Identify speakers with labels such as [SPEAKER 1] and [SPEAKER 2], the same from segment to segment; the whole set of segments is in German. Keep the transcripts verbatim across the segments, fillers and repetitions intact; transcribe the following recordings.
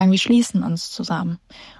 [SPEAKER 1] Wir schließen uns zusammen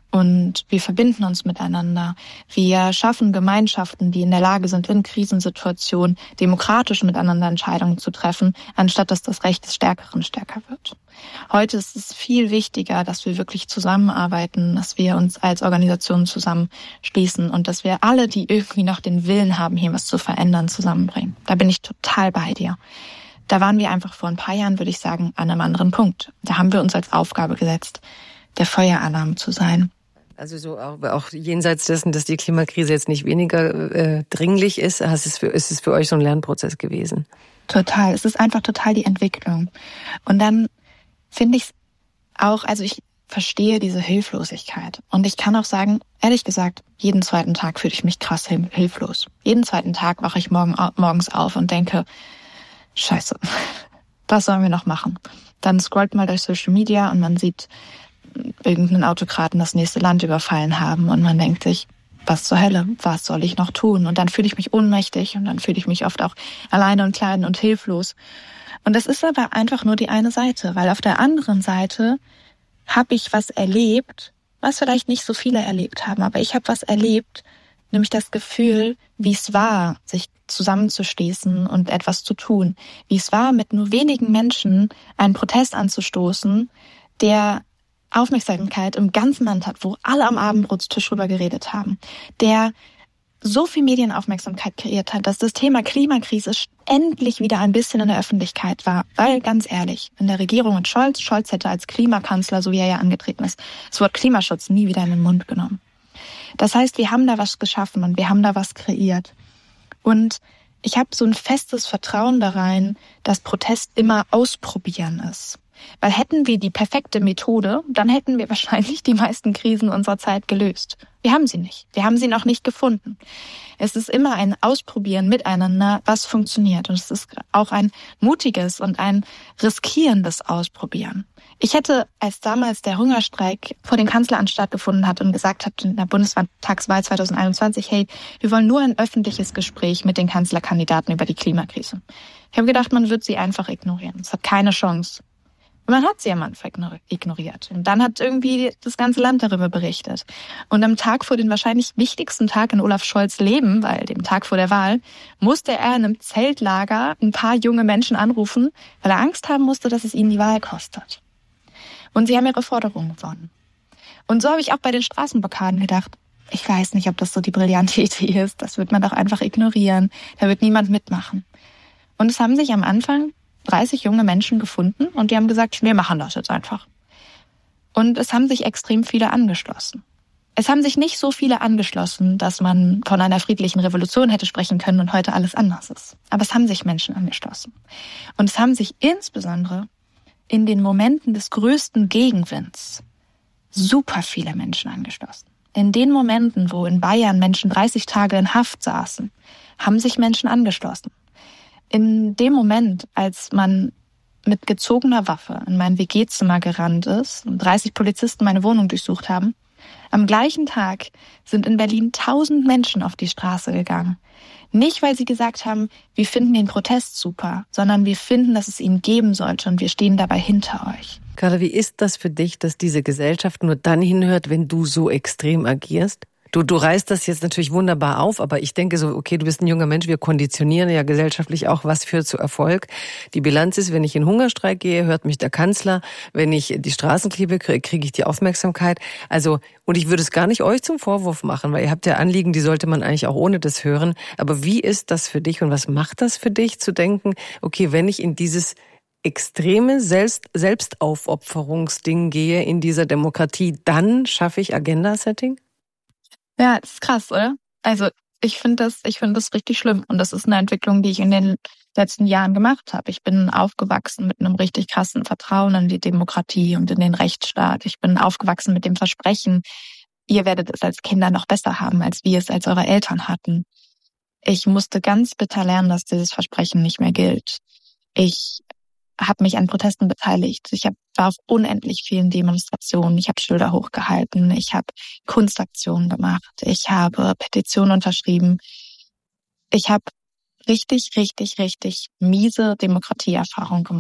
[SPEAKER 1] und wir verbinden uns miteinander. Wir schaffen Gemeinschaften, die in der Lage sind, in Krisensituationen demokratisch miteinander Entscheidungen zu treffen, anstatt dass das Recht des Stärkeren stärker wird. Heute ist es viel wichtiger, dass wir wirklich zusammenarbeiten, dass wir uns als Organisation zusammenschließen und dass wir alle, die irgendwie noch den Willen haben, hier was zu verändern, zusammenbringen. Da bin ich total bei dir. Da waren wir einfach vor ein paar Jahren, würde ich sagen, an einem anderen Punkt. Da haben wir uns als Aufgabe gesetzt, der Feueralarm zu sein.
[SPEAKER 2] Also so auch, auch jenseits dessen, dass die Klimakrise jetzt nicht weniger äh, dringlich ist, ist es, für, ist es für euch so ein Lernprozess gewesen?
[SPEAKER 1] Total. Es ist einfach total die Entwicklung. Und dann finde ich es auch, also ich verstehe diese Hilflosigkeit. Und ich kann auch sagen, ehrlich gesagt, jeden zweiten Tag fühle ich mich krass hilflos. Jeden zweiten Tag wache ich morgen, morgens auf und denke, Scheiße, was sollen wir noch machen? Dann scrollt mal durch Social Media und man sieht irgendeinen Autokraten das nächste Land überfallen haben und man denkt sich, was zur Hölle, was soll ich noch tun? Und dann fühle ich mich ohnmächtig und dann fühle ich mich oft auch alleine und klein und hilflos. Und das ist aber einfach nur die eine Seite, weil auf der anderen Seite habe ich was erlebt, was vielleicht nicht so viele erlebt haben, aber ich habe was erlebt, nämlich das Gefühl, wie es war, sich zusammenzuschließen und etwas zu tun. Wie es war, mit nur wenigen Menschen einen Protest anzustoßen, der Aufmerksamkeit im ganzen Land hat, wo alle am Abendbrotstisch drüber geredet haben, der so viel Medienaufmerksamkeit kreiert hat, dass das Thema Klimakrise endlich wieder ein bisschen in der Öffentlichkeit war. Weil, ganz ehrlich, in der Regierung mit Scholz, Scholz hätte als Klimakanzler, so wie er ja angetreten ist, das Wort Klimaschutz nie wieder in den Mund genommen. Das heißt, wir haben da was geschaffen und wir haben da was kreiert. Und ich habe so ein festes Vertrauen da rein, dass Protest immer ausprobieren ist. Weil hätten wir die perfekte Methode, dann hätten wir wahrscheinlich die meisten Krisen unserer Zeit gelöst. Wir haben sie nicht. Wir haben sie noch nicht gefunden. Es ist immer ein Ausprobieren miteinander, was funktioniert. Und es ist auch ein mutiges und ein riskierendes Ausprobieren. Ich hätte, als damals der Hungerstreik vor dem Kanzleramt stattgefunden hat und gesagt hat in der Bundestagswahl zwanzig einundzwanzig, hey, wir wollen nur ein öffentliches Gespräch mit den Kanzlerkandidaten über die Klimakrise. Ich habe gedacht, man wird sie einfach ignorieren. Es hat keine Chance. Und man hat sie am Anfang ignoriert. Und dann hat irgendwie das ganze Land darüber berichtet. Und am Tag vor den wahrscheinlich wichtigsten Tag in Olaf Scholz' Leben, weil dem Tag vor der Wahl, musste er in einem Zeltlager ein paar junge Menschen anrufen, weil er Angst haben musste, dass es ihnen die Wahl kostet. Und sie haben ihre Forderungen gewonnen. Und so habe ich auch bei den Straßenblockaden gedacht, ich weiß nicht, ob das so die brillante Idee ist. Das wird man doch einfach ignorieren. Da wird niemand mitmachen. Und es haben sich am Anfang dreißig junge Menschen gefunden und die haben gesagt, wir machen das jetzt einfach. Und es haben sich extrem viele angeschlossen. Es haben sich nicht so viele angeschlossen, dass man von einer friedlichen Revolution hätte sprechen können und heute alles anders ist. Aber es haben sich Menschen angeschlossen. Und es haben sich insbesondere in den Momenten des größten Gegenwinds super viele Menschen angeschlossen. In den Momenten, wo in Bayern Menschen dreißig Tage in Haft saßen, haben sich Menschen angeschlossen. In dem Moment, als man mit gezogener Waffe in mein W G-Zimmer gerannt ist und dreißig Polizisten meine Wohnung durchsucht haben, am gleichen Tag sind in Berlin tausend Menschen auf die Straße gegangen. Nicht, weil sie gesagt haben, wir finden den Protest super, sondern wir finden, dass es ihn geben sollte und wir stehen dabei hinter euch.
[SPEAKER 2] Carla, wie ist das für dich, dass diese Gesellschaft nur dann hinhört, wenn du so extrem agierst? Du, du reißt das jetzt natürlich wunderbar auf, aber ich denke so, okay, du bist ein junger Mensch, wir konditionieren ja gesellschaftlich auch, was führt zu Erfolg. Die Bilanz ist, wenn ich in Hungerstreik gehe, hört mich der Kanzler, wenn ich die Straßen klebe, kriege ich die Aufmerksamkeit. Also, und ich würde es gar nicht euch zum Vorwurf machen, weil ihr habt ja Anliegen, die sollte man eigentlich auch ohne das hören. Aber wie ist das für dich und was macht das für dich, zu denken, okay, wenn ich in dieses extreme Selbst, Selbstaufopferungsding gehe in dieser Demokratie, dann schaffe ich Agenda-Setting?
[SPEAKER 1] Ja, das ist krass, oder? Also ich finde das, ich finde das richtig schlimm und das ist eine Entwicklung, die ich in den letzten Jahren gemacht habe. Ich bin aufgewachsen mit einem richtig krassen Vertrauen in die Demokratie und in den Rechtsstaat. Ich bin aufgewachsen mit dem Versprechen, ihr werdet es als Kinder noch besser haben, als wir es als eure Eltern hatten. Ich musste ganz bitter lernen, dass dieses Versprechen nicht mehr gilt. Ich habe mich an Protesten beteiligt. Ich hab, war auf unendlich vielen Demonstrationen. Ich habe Schilder hochgehalten. Ich habe Kunstaktionen gemacht. Ich habe Petitionen unterschrieben. Ich habe richtig, richtig, richtig miese Demokratieerfahrung gemacht.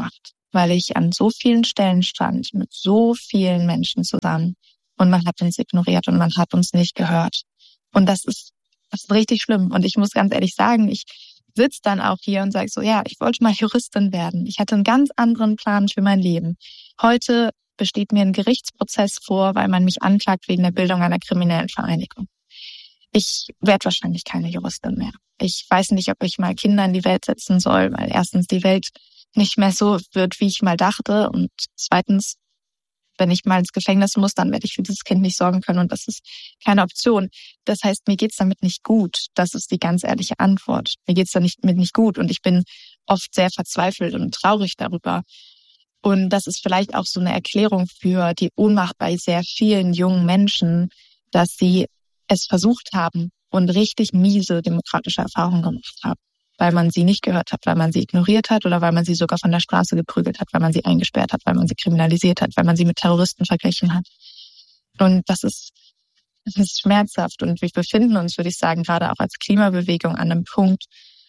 [SPEAKER 1] weil ich an so vielen Stellen stand, mit so vielen Menschen zusammen und man hat uns ignoriert und man hat uns nicht gehört. Und das ist, das ist richtig schlimm. Und ich muss ganz ehrlich sagen, ich sitze dann auch hier und sage so, ja, ich wollte mal Juristin werden. Ich hatte einen ganz anderen Plan für mein Leben. Heute besteht mir ein Gerichtsprozess vor, weil man mich anklagt wegen der Bildung einer kriminellen Vereinigung. Ich werde wahrscheinlich keine Juristin mehr. Ich weiß nicht, ob ich mal Kinder in die Welt setzen soll, weil erstens die Welt nicht mehr so wird, wie ich mal dachte. Und zweitens, wenn ich mal ins Gefängnis muss, dann werde ich für dieses Kind nicht sorgen können und das ist keine Option. Das heißt, mir geht's damit nicht gut. Das ist die ganz ehrliche Antwort. Mir geht's damit nicht gut und ich bin oft sehr verzweifelt und traurig darüber. Und das ist vielleicht auch so eine Erklärung für die Ohnmacht bei sehr vielen jungen Menschen, dass sie es versucht haben und richtig miese demokratische Erfahrungen gemacht haben, weil man sie nicht gehört hat, weil man sie ignoriert hat oder weil man sie sogar von der Straße geprügelt hat, weil man sie eingesperrt hat, weil man sie kriminalisiert hat, weil man sie mit Terroristen verglichen hat. Und das ist, das ist schmerzhaft. Und wir befinden uns, würde ich sagen, gerade auch als Klimabewegung an einem Punkt,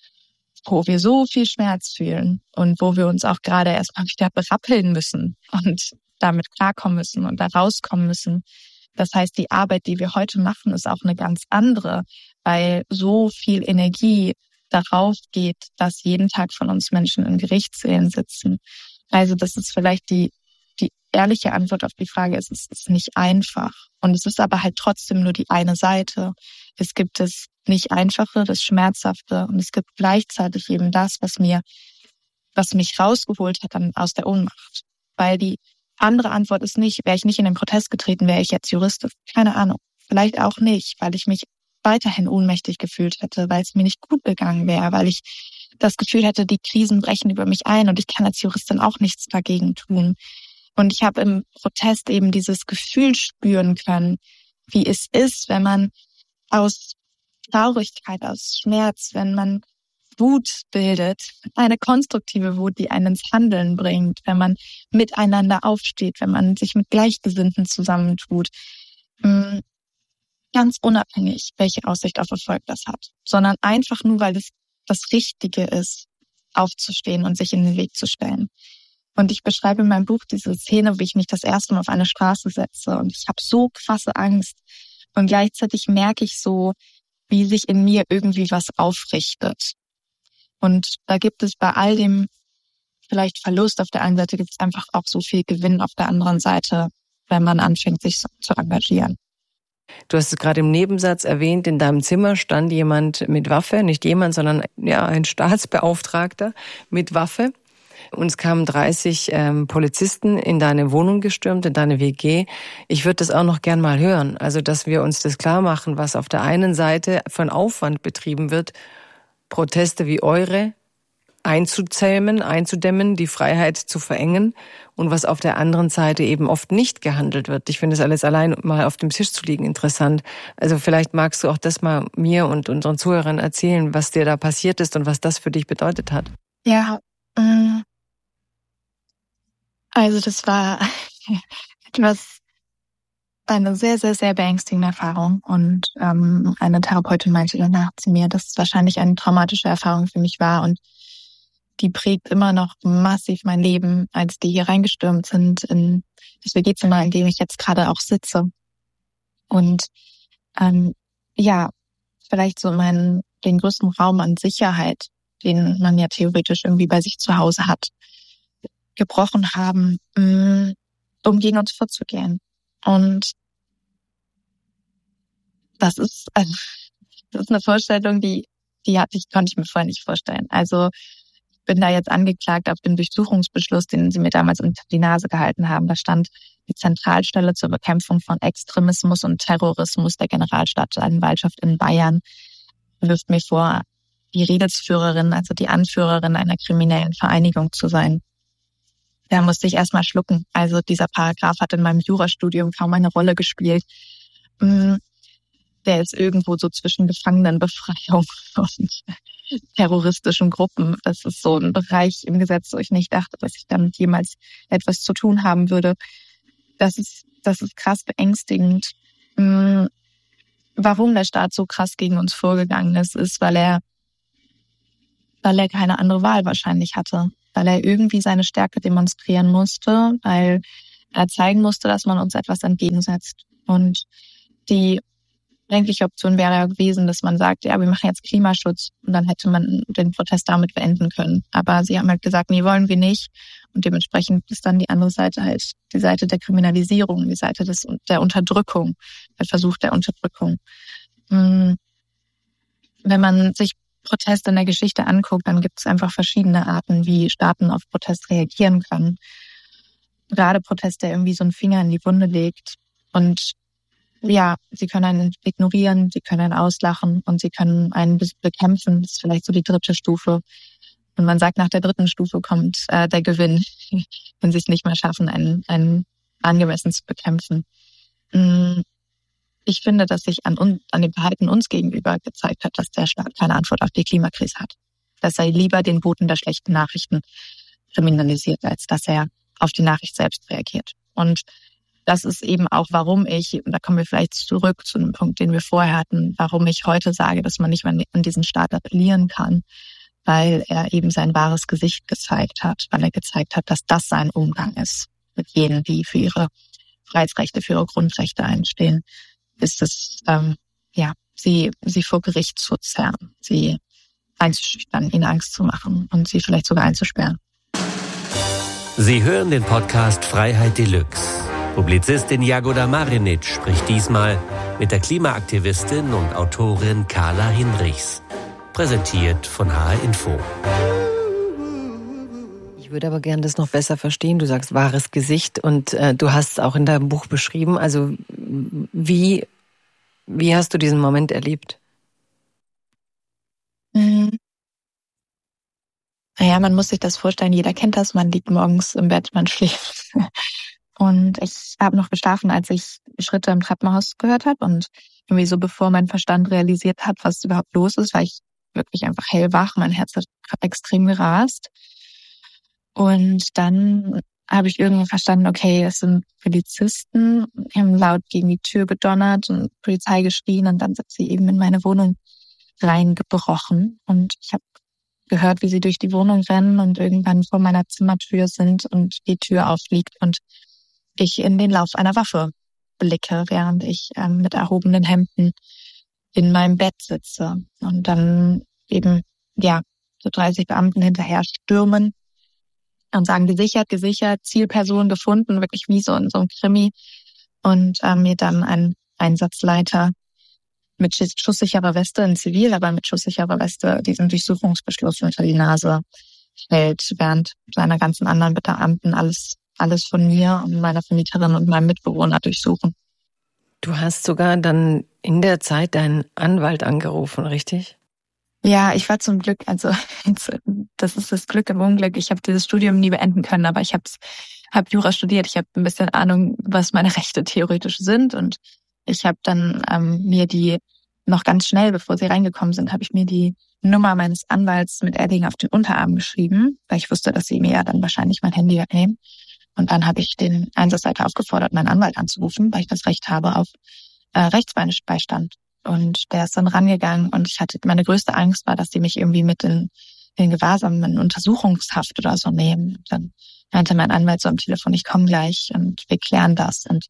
[SPEAKER 1] wo wir so viel Schmerz fühlen und wo wir uns auch gerade erstmal wieder berappeln müssen und damit klarkommen müssen und da rauskommen müssen. Das heißt, die Arbeit, die wir heute machen, ist auch eine ganz andere, weil so viel Energie darauf geht, dass jeden Tag von uns Menschen in Gerichtssälen sitzen. Also das ist vielleicht die, die ehrliche Antwort auf die Frage, es ist, es ist nicht einfach. Und es ist aber halt trotzdem nur die eine Seite. Es gibt das nicht Einfache, das Schmerzhafte und es gibt gleichzeitig eben das, was mir, was mich rausgeholt hat dann aus der Ohnmacht. Weil die andere Antwort ist nicht, wäre ich nicht in den Protest getreten, wäre ich jetzt Juristin. Keine Ahnung. Vielleicht auch nicht, weil ich mich weiterhin ohnmächtig gefühlt hätte, weil es mir nicht gut gegangen wäre, weil ich das Gefühl hätte, die Krisen brechen über mich ein und ich kann als Juristin auch nichts dagegen tun. Und ich habe im Protest eben dieses Gefühl spüren können, wie es ist, wenn man aus Traurigkeit, aus Schmerz, wenn man Wut bildet, eine konstruktive Wut, die einen ins Handeln bringt, wenn man miteinander aufsteht, wenn man sich mit Gleichgesinnten zusammentut. Ganz unabhängig, welche Aussicht auf Erfolg das hat, sondern einfach nur, weil es das Richtige ist, aufzustehen und sich in den Weg zu stellen. Und ich beschreibe in meinem Buch diese Szene, wie ich mich das erste Mal auf eine Straße setze und ich habe so krasse Angst und gleichzeitig merke ich so, wie sich in mir irgendwie was aufrichtet. Und da gibt es bei all dem vielleicht Verlust auf der einen Seite, gibt es einfach auch so viel Gewinn auf der anderen Seite, wenn man anfängt, sich zu engagieren.
[SPEAKER 2] Du hast es gerade im Nebensatz erwähnt, in deinem Zimmer stand jemand mit Waffe, nicht jemand, sondern ja ein Staatsbeauftragter mit Waffe. Und es kamen dreißig ähm, Polizisten in deine Wohnung gestürmt, in deine W G. Ich würde das auch noch gern mal hören. Also, dass wir uns das klar machen, was auf der einen Seite von Aufwand betrieben wird, Proteste wie eure einzuzähmen, einzudämmen, die Freiheit zu verengen und was auf der anderen Seite eben oft nicht gehandelt wird. Ich finde es alles allein mal auf dem Tisch zu liegen interessant. Also vielleicht magst du auch das mal mir und unseren Zuhörern erzählen, was dir da passiert ist und was das für dich bedeutet hat.
[SPEAKER 1] Ja, also das war etwas, eine sehr, sehr, sehr beängstigende Erfahrung und ähm, eine Therapeutin meinte danach zu mir, dass es wahrscheinlich eine traumatische Erfahrung für mich war und die prägt immer noch massiv mein Leben, als die hier reingestürmt sind in das W G-Zimmer, in dem ich jetzt gerade auch sitze. Und ähm, ja, vielleicht so meinen den größten Raum an Sicherheit, den man ja theoretisch irgendwie bei sich zu Hause hat, gebrochen haben, um gegen uns vorzugehen. Und das ist, also, das ist eine Vorstellung, die, die hatte ich, konnte ich mir vorher nicht vorstellen. Also, ich bin da jetzt angeklagt auf den Durchsuchungsbeschluss, den sie mir damals unter die Nase gehalten haben. Da stand die Zentralstelle zur Bekämpfung von Extremismus und Terrorismus der Generalstaatsanwaltschaft in Bayern wirft mir vor, die Redelsführerin, also die Anführerin einer kriminellen Vereinigung zu sein. Da musste ich erstmal schlucken. Also dieser Paragraph hat in meinem Jurastudium kaum eine Rolle gespielt. Der ist irgendwo so zwischen Gefangenenbefreiung und terroristischen Gruppen. Das ist so ein Bereich im Gesetz, wo ich nicht dachte, dass ich damit jemals etwas zu tun haben würde. Das ist, das ist krass beängstigend. Warum der Staat so krass gegen uns vorgegangen ist, ist, weil er, weil er keine andere Wahl wahrscheinlich hatte. weil er irgendwie seine Stärke demonstrieren musste, weil er zeigen musste, dass man uns etwas entgegensetzt. Und die eigentliche Option wäre ja gewesen, dass man sagt, ja, wir machen jetzt Klimaschutz und dann hätte man den Protest damit beenden können. Aber sie haben halt gesagt, nee, wollen wir nicht. Und dementsprechend ist dann die andere Seite halt die Seite der Kriminalisierung, die Seite des, der Unterdrückung, der Versuch der Unterdrückung. Wenn man sich Proteste in der Geschichte anguckt, dann gibt es einfach verschiedene Arten, wie Staaten auf Protest reagieren können. Gerade Protest, der irgendwie so einen Finger in die Wunde legt. Und ja, sie können einen ignorieren, sie können einen auslachen und sie können einen bekämpfen. Das ist vielleicht so die dritte Stufe. Und man sagt, nach der dritten Stufe kommt äh, der Gewinn, wenn sie es nicht mehr schaffen, einen, einen angemessen zu bekämpfen. Ich finde, dass sich an, an dem Verhalten uns gegenüber gezeigt hat, dass der Staat keine Antwort auf die Klimakrise hat. Dass er lieber den Boten der schlechten Nachrichten kriminalisiert, als dass er auf die Nachricht selbst reagiert. Und das ist eben auch, warum ich, und da kommen wir vielleicht zurück zu einem Punkt, den wir vorher hatten, warum ich heute sage, dass man nicht mehr an diesen Staat appellieren kann, weil er eben sein wahres Gesicht gezeigt hat, weil er gezeigt hat, dass das sein Umgang ist mit jenen, die für ihre Freiheitsrechte, für ihre Grundrechte einstehen, ist es, ähm, ja, sie, sie vor Gericht zu zerren, sie einzuschüchtern, ihnen Angst zu machen und sie vielleicht sogar einzusperren.
[SPEAKER 3] Sie hören den Podcast Freiheit Deluxe. Publizistin Jagoda Marinic spricht diesmal mit der Klimaaktivistin und Autorin Carla Hinrichs. Präsentiert von H R Info.
[SPEAKER 2] Ich würde aber gerne das noch besser verstehen. Du sagst wahres Gesicht und äh, du hast es auch in deinem Buch beschrieben. Also wie, wie hast du diesen Moment erlebt?
[SPEAKER 1] Mhm. Naja, man muss sich das vorstellen, jeder kennt das, man liegt morgens im Bett, man schläft. Und ich habe noch geschlafen, als ich Schritte im Treppenhaus gehört habe und irgendwie so bevor mein Verstand realisiert hat, was überhaupt los ist, war ich wirklich einfach hellwach, mein Herz hat extrem gerast. Und dann habe ich irgendwie verstanden, okay, es sind Polizisten, die haben laut gegen die Tür gedonnert und Polizei geschrien und dann sind sie eben in meine Wohnung reingebrochen. Und ich habe gehört, wie sie durch die Wohnung rennen und irgendwann vor meiner Zimmertür sind und die Tür aufliegt und ich in den Lauf einer Waffe blicke, während ich ähm, mit erhobenen Händen in meinem Bett sitze. Und dann eben, ja, so dreißig Beamten hinterher stürmen und sagen, gesichert, gesichert, Zielperson gefunden, wirklich wie so in so einem Krimi. Und ähm, mir dann ein Einsatzleiter mit schusssicherer Weste in Zivil, aber mit schusssicherer Weste diesen Durchsuchungsbeschluss unter die Nase hält, während seine ganzen anderen Beamten alles alles von mir und meiner Vermieterin und meinem Mitbewohner durchsuchen.
[SPEAKER 2] Du hast sogar dann in der Zeit deinen Anwalt angerufen, richtig?
[SPEAKER 1] Ja, ich war zum Glück, also das ist das Glück im Unglück. Ich habe dieses Studium nie beenden können, aber ich habe hab Jura studiert. Ich habe ein bisschen Ahnung, was meine Rechte theoretisch sind und ich habe dann ähm, mir die noch ganz schnell, bevor sie reingekommen sind, habe ich mir die Nummer meines Anwalts mit Edding auf den Unterarm geschrieben, weil ich wusste, dass sie mir ja dann wahrscheinlich mein Handy wegnehmen. Und dann habe ich den Einsatzleiter aufgefordert, meinen Anwalt anzurufen, weil ich das Recht habe auf äh, Rechtsbeistand. Und der ist dann rangegangen und ich hatte, meine größte Angst war, dass die mich irgendwie mit in, in Gewahrsam, in Untersuchungshaft oder so nehmen. Und dann meinte mein Anwalt so am Telefon, ich komme gleich und wir klären das. Und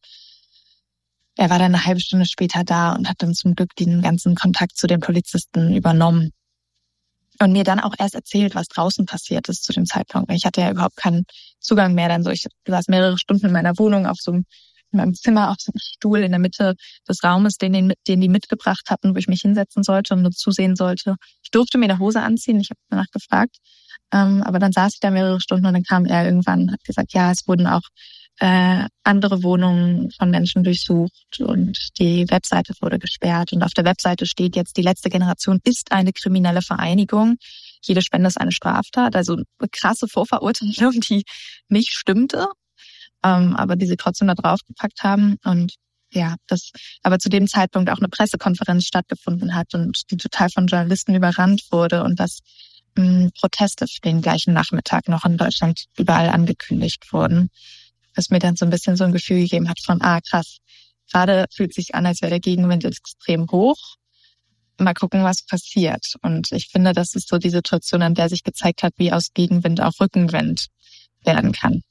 [SPEAKER 1] er war dann eine halbe Stunde später da und hat dann zum Glück den ganzen Kontakt zu den Polizisten übernommen. Und mir dann auch erst erzählt, was draußen passiert ist zu dem Zeitpunkt. Ich hatte ja überhaupt keinen Zugang mehr. Dann so, ich saß mehrere Stunden in meiner Wohnung auf so einem, in meinem Zimmer auf so einem Stuhl in der Mitte des Raumes, den, den die mitgebracht hatten, wo ich mich hinsetzen sollte und nur zusehen sollte. Ich durfte mir eine Hose anziehen, ich habe danach gefragt. Ähm, aber dann saß ich da mehrere Stunden und dann kam er irgendwann und hat gesagt, ja, es wurden auch äh, andere Wohnungen von Menschen durchsucht und die Webseite wurde gesperrt. Und auf der Webseite steht jetzt, die letzte Generation ist eine kriminelle Vereinigung. Jede Spende ist eine Straftat. Also eine krasse Vorverurteilung, die nicht stimmte, ähm, aber die sie trotzdem da draufgepackt haben. Und ja, das aber zu dem Zeitpunkt auch eine Pressekonferenz stattgefunden hat und die total von Journalisten überrannt wurde und dass mh, Proteste für den gleichen Nachmittag noch in Deutschland überall angekündigt wurden. Was mir dann so ein bisschen so ein Gefühl gegeben hat von, ah krass, gerade fühlt sich an, als wäre der Gegenwind extrem hoch. mal gucken, was passiert. Und ich finde, das ist so die Situation, an der sich gezeigt hat, wie aus Gegenwind auch Rückenwind werden kann.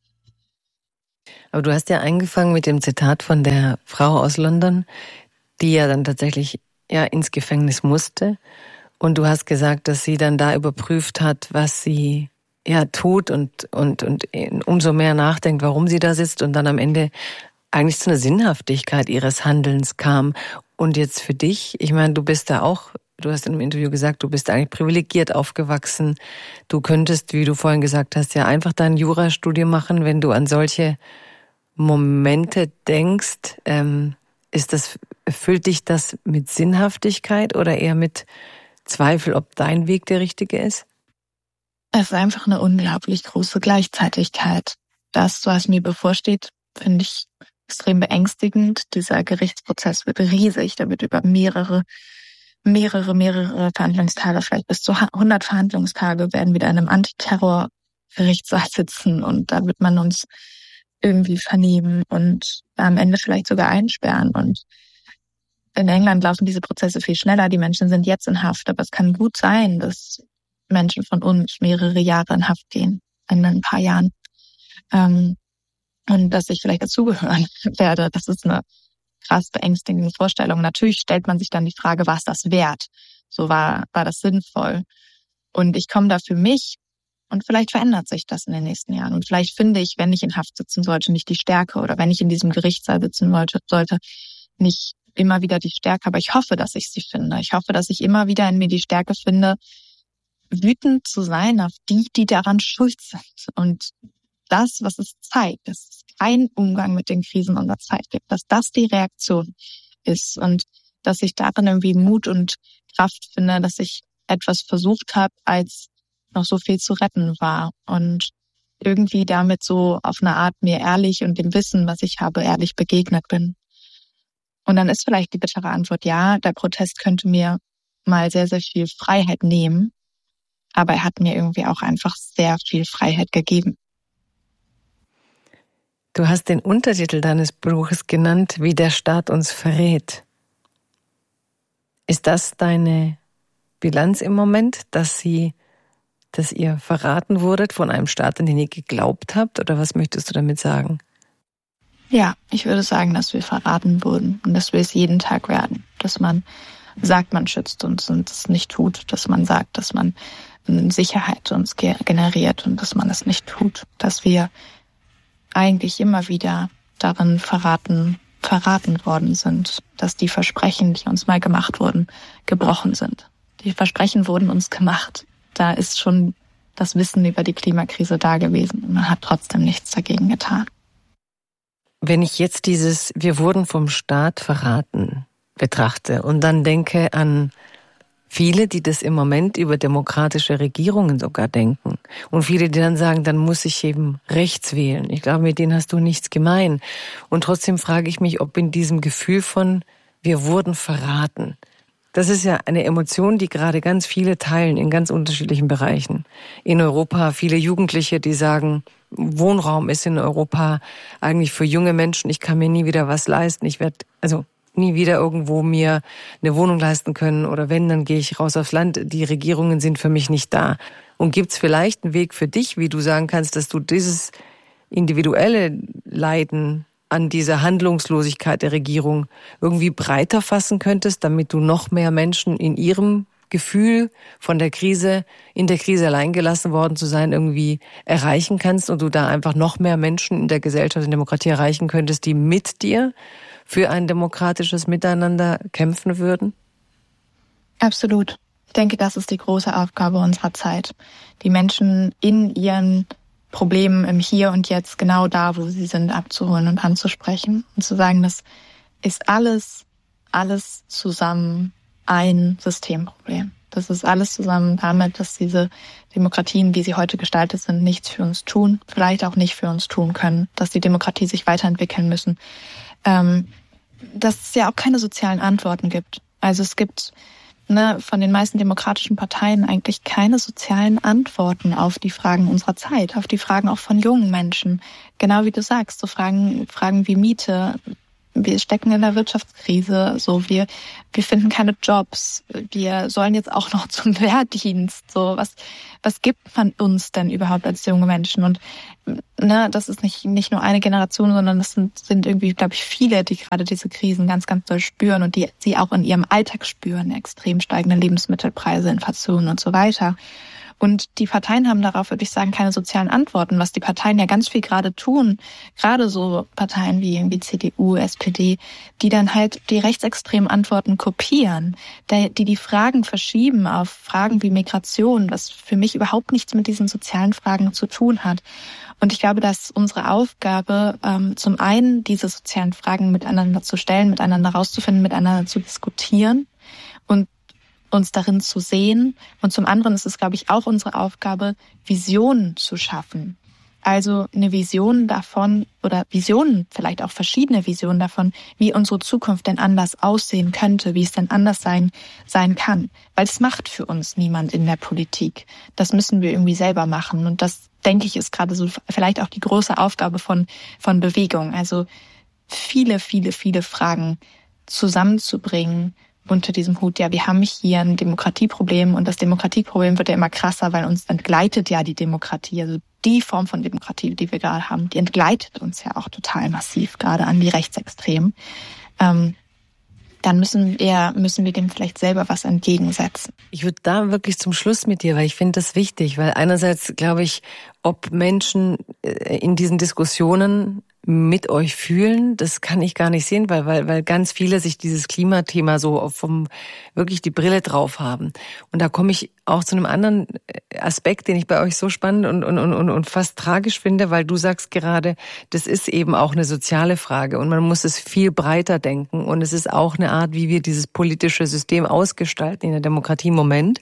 [SPEAKER 2] Aber du hast ja angefangen mit dem Zitat von der Frau aus London, die ja dann tatsächlich ja ins Gefängnis musste. Und du hast gesagt, dass sie dann da überprüft hat, was sie ja tut und und und umso mehr nachdenkt, warum sie da sitzt und dann am Ende eigentlich zu einer Sinnhaftigkeit ihres Handelns kam. Und jetzt für dich, ich meine, du bist da auch, du hast in einem Interview gesagt, du bist eigentlich privilegiert aufgewachsen. Du könntest, wie du vorhin gesagt hast, ja einfach dein Jurastudium machen, wenn du an solche Momente denkst. Ähm, ist das, erfüllt dich das mit Sinnhaftigkeit oder eher mit Zweifel, ob dein Weg der richtige ist?
[SPEAKER 1] Es ist einfach eine unglaublich große Gleichzeitigkeit. Das, was mir bevorsteht, finde ich extrem beängstigend. Dieser Gerichtsprozess wird riesig. Da wird über mehrere, mehrere, mehrere Verhandlungstage, vielleicht bis zu hundert Verhandlungstage, werden wir in einem Antiterrorgerichtssaal sitzen und da wird man uns irgendwie vernehmen und am Ende vielleicht sogar einsperren. Und in England laufen diese Prozesse viel schneller. Die Menschen sind jetzt in Haft, aber es kann gut sein, dass Menschen von uns mehrere Jahre in Haft gehen, in ein paar Jahren. Ähm, und dass ich vielleicht dazugehören werde. Das ist eine krass beängstigende Vorstellung. Natürlich stellt man sich dann die Frage, war es das wert? So war, war das sinnvoll? Und ich komme da für mich und vielleicht verändert sich das in den nächsten Jahren. Und vielleicht finde ich, wenn ich in Haft sitzen sollte, nicht die Stärke oder wenn ich in diesem Gerichtssaal sitzen wollte, sollte, nicht immer wieder die Stärke. Aber ich hoffe, dass ich sie finde. Ich hoffe, dass ich immer wieder in mir die Stärke finde, wütend zu sein auf die, die daran schuld sind. Und das, was es zeigt, dass es keinen Umgang mit den Krisen unserer Zeit gibt, dass das die Reaktion ist und dass ich darin irgendwie Mut und Kraft finde, dass ich etwas versucht habe, als noch so viel zu retten war und irgendwie damit so auf eine Art mir ehrlich und dem Wissen, was ich habe, ehrlich begegnet bin. Und dann ist vielleicht die bittere Antwort, ja, der Protest könnte mir mal sehr, sehr viel Freiheit nehmen, aber er hat mir irgendwie auch einfach sehr viel Freiheit gegeben.
[SPEAKER 2] Du hast den Untertitel deines Buches genannt, wie der Staat uns verrät. Ist das deine Bilanz im Moment, dass sie, dass ihr verraten wurdet von einem Staat, an den ihr geglaubt habt? Oder was möchtest du damit sagen?
[SPEAKER 1] Ja, ich würde sagen, dass wir verraten wurden und dass wir es jeden Tag werden. Dass man sagt, man schützt uns und es nicht tut. Dass man sagt, dass man Sicherheit uns generiert und dass man es nicht tut. Dass wir eigentlich immer wieder darin verraten, verraten worden sind, dass die Versprechen, die uns mal gemacht wurden, gebrochen sind. Die Versprechen wurden uns gemacht. Da ist schon das Wissen über die Klimakrise da gewesen und man hat trotzdem nichts dagegen getan.
[SPEAKER 2] Wenn ich jetzt dieses "Wir wurden vom Staat verraten" betrachte und dann denke an viele, die das im Moment über demokratische Regierungen sogar denken. Und viele, die dann sagen, dann muss ich eben rechts wählen. Ich glaube, mit denen hast du nichts gemein. Und trotzdem frage ich mich, ob in diesem Gefühl von "wir wurden verraten", das ist ja eine Emotion, die gerade ganz viele teilen in ganz unterschiedlichen Bereichen. In Europa viele Jugendliche, die sagen, Wohnraum ist in Europa eigentlich für junge Menschen, ich kann mir nie wieder was leisten. Ich werde, also nie wieder irgendwo mir eine Wohnung leisten können oder wenn, dann gehe ich raus aufs Land. Die Regierungen sind für mich nicht da. Und gibt's vielleicht einen Weg für dich, wie du sagen kannst, dass du dieses individuelle Leiden an dieser Handlungslosigkeit der Regierung irgendwie breiter fassen könntest, damit du noch mehr Menschen in ihrem Gefühl von der Krise, in der Krise allein gelassen worden zu sein, irgendwie erreichen kannst und du da einfach noch mehr Menschen in der Gesellschaft, in der Demokratie erreichen könntest, die mit dir für ein demokratisches Miteinander kämpfen würden?
[SPEAKER 1] Absolut. Ich denke, das ist die große Aufgabe unserer Zeit. Die Menschen in ihren Problemen im Hier und Jetzt, genau da, wo sie sind, abzuholen und anzusprechen und zu sagen, das ist alles, alles zusammen ein Systemproblem. Das ist alles zusammen damit, dass diese Demokratien, wie sie heute gestaltet sind, nichts für uns tun, vielleicht auch nicht für uns tun können, dass die Demokratie sich weiterentwickeln müssen. Ähm, dass es ja auch keine sozialen Antworten gibt. Also es gibt ne, von den meisten demokratischen Parteien eigentlich keine sozialen Antworten auf die Fragen unserer Zeit, auf die Fragen auch von jungen Menschen. Genau wie du sagst, so Fragen, Fragen wie Miete, wir stecken in der Wirtschaftskrise, so wir wir finden keine Jobs, wir sollen jetzt auch noch zum Wehrdienst, so was was gibt man uns denn überhaupt als junge Menschen? Und ne, das ist nicht nicht nur eine Generation, sondern das sind sind irgendwie, glaube ich, viele, die gerade diese Krisen ganz ganz doll spüren und die sie auch in ihrem Alltag spüren, extrem steigende Lebensmittelpreise, Inflation und so weiter. Und die Parteien haben darauf, würde ich sagen, keine sozialen Antworten, was die Parteien ja ganz viel gerade tun. Gerade so Parteien wie irgendwie C D U, S P D, die dann halt die rechtsextremen Antworten kopieren, die die Fragen verschieben auf Fragen wie Migration, was für mich überhaupt nichts mit diesen sozialen Fragen zu tun hat. Und ich glaube, dass unsere Aufgabe, ähm, zum einen diese sozialen Fragen miteinander zu stellen, miteinander rauszufinden, miteinander zu diskutieren und uns darin zu sehen. Und zum anderen ist es, glaube ich, auch unsere Aufgabe, Visionen zu schaffen. Also eine Vision davon oder Visionen, vielleicht auch verschiedene Visionen davon, wie unsere Zukunft denn anders aussehen könnte, wie es denn anders sein, sein kann. Weil es macht für uns niemand in der Politik. Das müssen wir irgendwie selber machen. Und das, denke ich, ist gerade so vielleicht auch die große Aufgabe von, von Bewegung. Also viele, viele, viele Fragen zusammenzubringen unter diesem Hut, ja, wir haben hier ein Demokratieproblem und das Demokratieproblem wird ja immer krasser, weil uns entgleitet ja die Demokratie, also die Form von Demokratie, die wir gerade haben, die entgleitet uns ja auch total massiv, gerade an die Rechtsextremen. Ähm, dann müssen wir, müssen wir dem vielleicht selber was entgegensetzen.
[SPEAKER 2] Ich würde da wirklich zum Schluss mit dir, weil ich finde das wichtig, weil einerseits glaube ich, ob Menschen in diesen Diskussionen mit euch fühlen, das kann ich gar nicht sehen, weil, weil, weil ganz viele sich dieses Klimathema so vom, wirklich die Brille drauf haben. Und da komme ich auch zu einem anderen Aspekt, den ich bei euch so spannend und, und, und, und fast tragisch finde, weil du sagst gerade, das ist eben auch eine soziale Frage und man muss es viel breiter denken und es ist auch eine Art, wie wir dieses politische System ausgestalten in der Demokratie im Moment.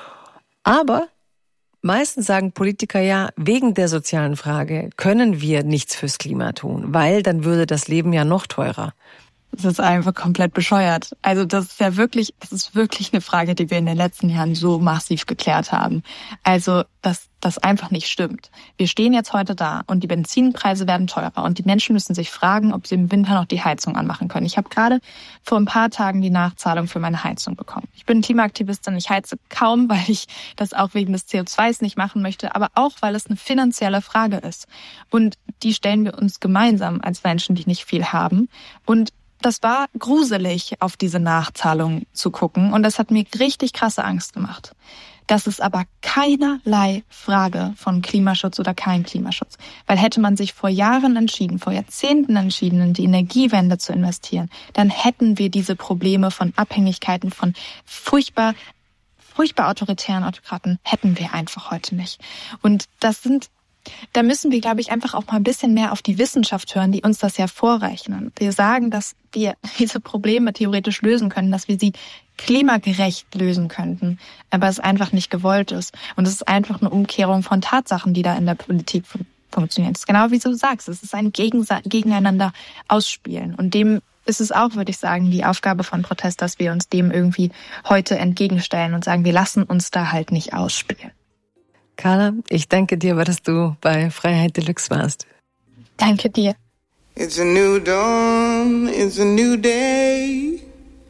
[SPEAKER 2] Aber meistens sagen Politiker ja, wegen der sozialen Frage können wir nichts fürs Klima tun, weil dann würde das Leben ja noch teurer.
[SPEAKER 1] Das ist einfach komplett bescheuert. Also das ist ja wirklich, das ist wirklich eine Frage, die wir in den letzten Jahren so massiv geklärt haben. Also, dass das einfach nicht stimmt. Wir stehen jetzt heute da und die Benzinpreise werden teurer und die Menschen müssen sich fragen, ob sie im Winter noch die Heizung anmachen können. Ich habe gerade vor ein paar Tagen die Nachzahlung für meine Heizung bekommen. Ich bin Klimaaktivistin, ich heize kaum, weil ich das auch wegen des C O zwei nicht machen möchte, aber auch, weil es eine finanzielle Frage ist. Und die stellen wir uns gemeinsam als Menschen, die nicht viel haben. Und das war gruselig, auf diese Nachzahlung zu gucken. Und das hat mir richtig krasse Angst gemacht. Das ist aber keinerlei Frage von Klimaschutz oder kein Klimaschutz. Weil hätte man sich vor Jahren entschieden, vor Jahrzehnten entschieden, in die Energiewende zu investieren, dann hätten wir diese Probleme von Abhängigkeiten, von furchtbar, furchtbar autoritären Autokraten, hätten wir einfach heute nicht. Und das sind Da müssen wir, glaube ich, einfach auch mal ein bisschen mehr auf die Wissenschaft hören, die uns das ja vorrechnen. Wir sagen, dass wir diese Probleme theoretisch lösen können, dass wir sie klimagerecht lösen könnten, aber es einfach nicht gewollt ist. Und es ist einfach eine Umkehrung von Tatsachen, die da in der Politik fun- funktionieren. Es ist genau wie du sagst, es ist ein Gegensa- Gegeneinander ausspielen. Und dem ist es auch, würde ich sagen, die Aufgabe von Protest, dass wir uns dem irgendwie heute entgegenstellen und sagen, wir lassen uns da halt nicht ausspielen.
[SPEAKER 2] Carla, ich danke dir, dass du bei Freiheit Deluxe warst.
[SPEAKER 1] Danke dir.
[SPEAKER 4] It's a new dawn, it's a new day.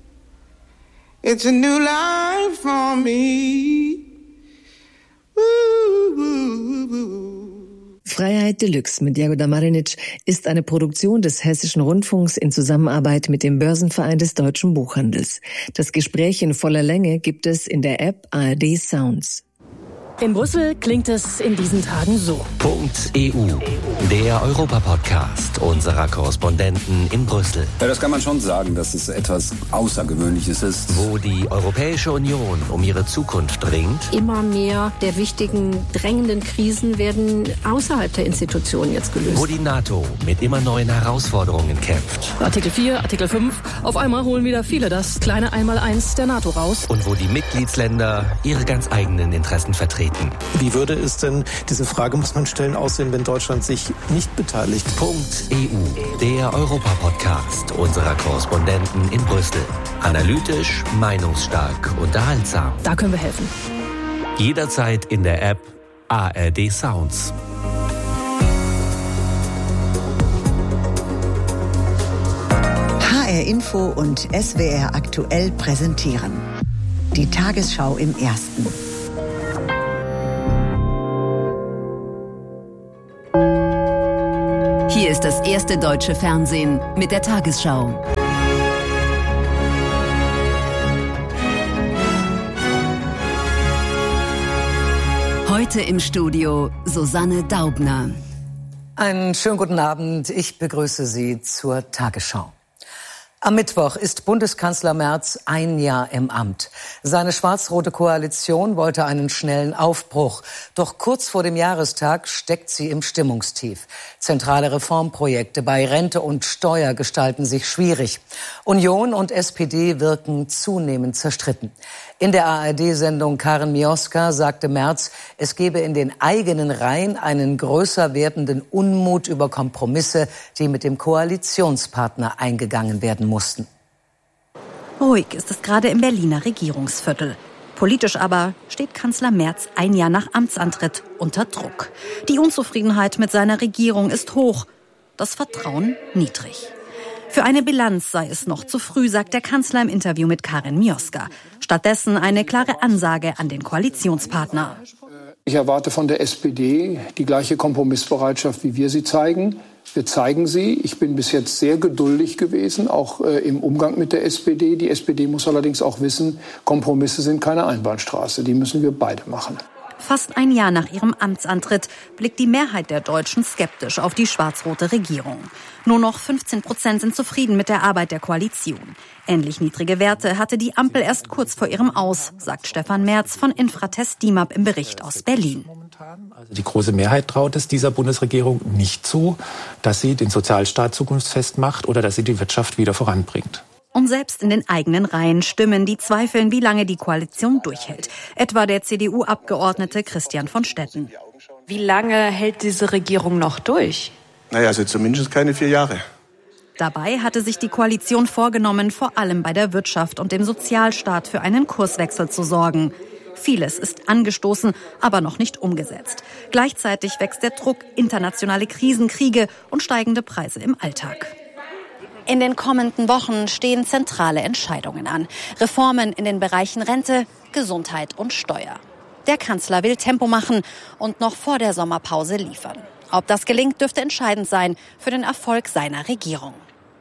[SPEAKER 4] It's a new life for me.
[SPEAKER 2] Freiheit Deluxe mit Jagoda Marinic ist eine Produktion des Hessischen Rundfunks in Zusammenarbeit mit dem Börsenverein des Deutschen Buchhandels. Das Gespräch in voller Länge gibt es in der App A R D Sounds.
[SPEAKER 5] In Brüssel klingt es in diesen Tagen so.
[SPEAKER 3] .eu, der Europa-Podcast unserer Korrespondenten in Brüssel.
[SPEAKER 6] Ja, das kann man schon sagen, dass es etwas Außergewöhnliches ist.
[SPEAKER 3] Wo die Europäische Union um ihre Zukunft ringt.
[SPEAKER 5] Immer mehr der wichtigen, drängenden Krisen werden außerhalb der Institutionen jetzt gelöst.
[SPEAKER 3] Wo die NATO mit immer neuen Herausforderungen kämpft.
[SPEAKER 5] Artikel vier, Artikel fünf. Auf einmal holen wieder viele das kleine Einmaleins der NATO raus.
[SPEAKER 3] Und wo die Mitgliedsländer ihre ganz eigenen Interessen vertreten.
[SPEAKER 7] Wie würde es denn, diese Frage muss man stellen, aussehen, wenn Deutschland sich nicht beteiligt?
[SPEAKER 3] .eu, der Europa-Podcast unserer Korrespondenten in Brüssel. Analytisch, meinungsstark, unterhaltsam.
[SPEAKER 5] Da können wir helfen.
[SPEAKER 3] Jederzeit in der App A R D Sounds.
[SPEAKER 8] R Info und S W R aktuell präsentieren. Die Tagesschau im Ersten.
[SPEAKER 9] Hier ist das erste deutsche Fernsehen mit der Tagesschau. Heute im Studio Susanne Daubner.
[SPEAKER 10] Einen schönen guten Abend. Ich begrüße Sie zur Tagesschau. Am Mittwoch ist Bundeskanzler Merz ein Jahr im Amt. Seine schwarz-rote Koalition wollte einen schnellen Aufbruch. Doch kurz vor dem Jahrestag steckt sie im Stimmungstief. Zentrale Reformprojekte bei Rente und Steuer gestalten sich schwierig. Union und S P D wirken zunehmend zerstritten. In der A R D-Sendung Karen Mioska sagte Merz, es gebe in den eigenen Reihen einen größer werdenden Unmut über Kompromisse, die mit dem Koalitionspartner eingegangen werden mussten.
[SPEAKER 11] Ruhig ist es gerade im Berliner Regierungsviertel. Politisch aber steht Kanzler Merz ein Jahr nach Amtsantritt unter Druck. Die Unzufriedenheit mit seiner Regierung ist hoch, das Vertrauen niedrig. Für eine Bilanz sei es noch zu früh, sagt der Kanzler im Interview mit Karen Mioska. Stattdessen eine klare Ansage an den Koalitionspartner.
[SPEAKER 12] Ich erwarte von der S P D die gleiche Kompromissbereitschaft, wie wir sie zeigen. Wir zeigen sie. Ich bin bis jetzt sehr geduldig gewesen, auch äh, im Umgang mit der S P D. Die S P D muss allerdings auch wissen, Kompromisse sind keine Einbahnstraße. Die müssen wir beide machen.
[SPEAKER 11] Fast ein Jahr nach ihrem Amtsantritt blickt die Mehrheit der Deutschen skeptisch auf die schwarz-rote Regierung. Nur noch fünfzehn Prozent sind zufrieden mit der Arbeit der Koalition. Ähnlich niedrige Werte hatte die Ampel erst kurz vor ihrem Aus, sagt Stefan Merz von Infratest D I M A P im Bericht aus Berlin.
[SPEAKER 13] Also die große Mehrheit traut es dieser Bundesregierung nicht zu, dass sie den Sozialstaat zukunftsfest macht oder dass sie die Wirtschaft wieder voranbringt.
[SPEAKER 11] Und selbst in den eigenen Reihen stimmen die zweifeln, wie lange die Koalition durchhält. Etwa der C D U-Abgeordnete Christian von Stetten.
[SPEAKER 14] Wie lange hält diese Regierung noch durch?
[SPEAKER 15] Naja, also zumindest keine vier Jahre.
[SPEAKER 11] Dabei hatte sich die Koalition vorgenommen, vor allem bei der Wirtschaft und dem Sozialstaat für einen Kurswechsel zu sorgen. Vieles ist angestoßen, aber noch nicht umgesetzt. Gleichzeitig wächst der Druck, internationale Krisen, Kriege und steigende Preise im Alltag. In den kommenden Wochen stehen zentrale Entscheidungen an. Reformen in den Bereichen Rente, Gesundheit und Steuer. Der Kanzler will Tempo machen und noch vor der Sommerpause liefern. Ob das gelingt, dürfte entscheidend sein für den Erfolg seiner Regierung.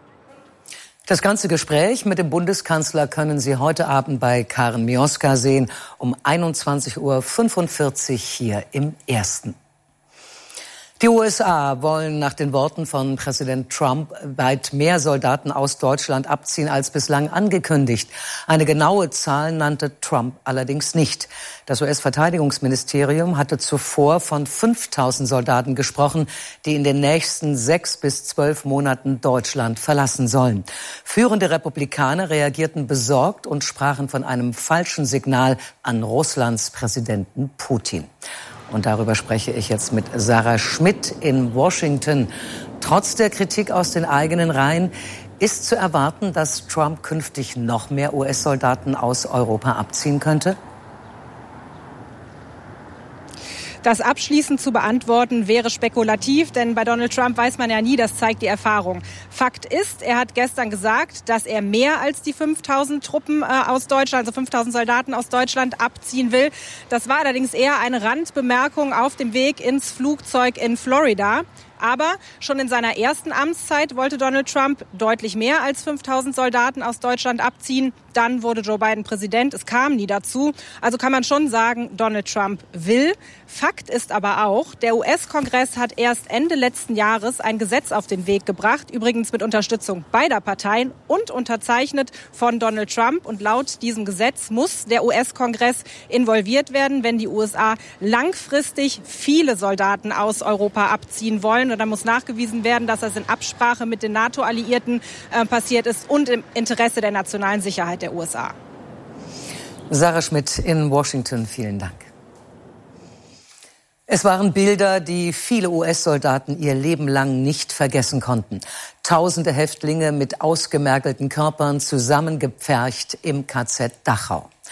[SPEAKER 10] Das ganze Gespräch mit dem Bundeskanzler können Sie heute Abend bei Karen Mioska sehen, um einundzwanzig Uhr fünfundvierzig hier im Ersten. Die U S A wollen nach den Worten von Präsident Trump weit mehr Soldaten aus Deutschland abziehen als bislang angekündigt. Eine genaue Zahl nannte Trump allerdings nicht. Das U S-Verteidigungsministerium hatte zuvor von fünftausend Soldaten gesprochen, die in den nächsten sechs bis zwölf Monaten Deutschland verlassen sollen. Führende Republikaner reagierten besorgt und sprachen von einem falschen Signal an Russlands Präsidenten Putin. Und darüber spreche ich jetzt mit Sarah Schmidt in Washington. Trotz der Kritik aus den eigenen Reihen ist zu erwarten, dass Trump künftig noch mehr U S-Soldaten aus Europa abziehen könnte?
[SPEAKER 16] Das abschließend zu beantworten wäre spekulativ, denn bei Donald Trump weiß man ja nie, das zeigt die Erfahrung. Fakt ist, er hat gestern gesagt, dass er mehr als die fünftausend Truppen äh, aus Deutschland, also fünftausend Soldaten aus Deutschland abziehen will. Das war allerdings eher eine Randbemerkung auf dem Weg ins Flugzeug in Florida. Aber schon in seiner ersten Amtszeit wollte Donald Trump deutlich mehr als fünftausend Soldaten aus Deutschland abziehen. Dann wurde Joe Biden Präsident. Es kam nie dazu. Also kann man schon sagen, Donald Trump will. Fakt ist aber auch, der U S-Kongress hat erst Ende letzten Jahres ein Gesetz auf den Weg gebracht, übrigens mit Unterstützung beider Parteien und unterzeichnet von Donald Trump. Und laut diesem Gesetz muss der U S-Kongress involviert werden, wenn die U S A langfristig viele Soldaten aus Europa abziehen wollen. Und dann muss nachgewiesen werden, dass das in Absprache mit den NATO-Alliierten äh, passiert ist und im Interesse der nationalen Sicherheit der U S A.
[SPEAKER 10] Sarah Schmidt in Washington, vielen Dank. Es waren Bilder, die viele U S-Soldaten ihr Leben lang nicht vergessen konnten. Tausende Häftlinge mit ausgemergelten Körpern zusammengepfercht im K Z Dachau.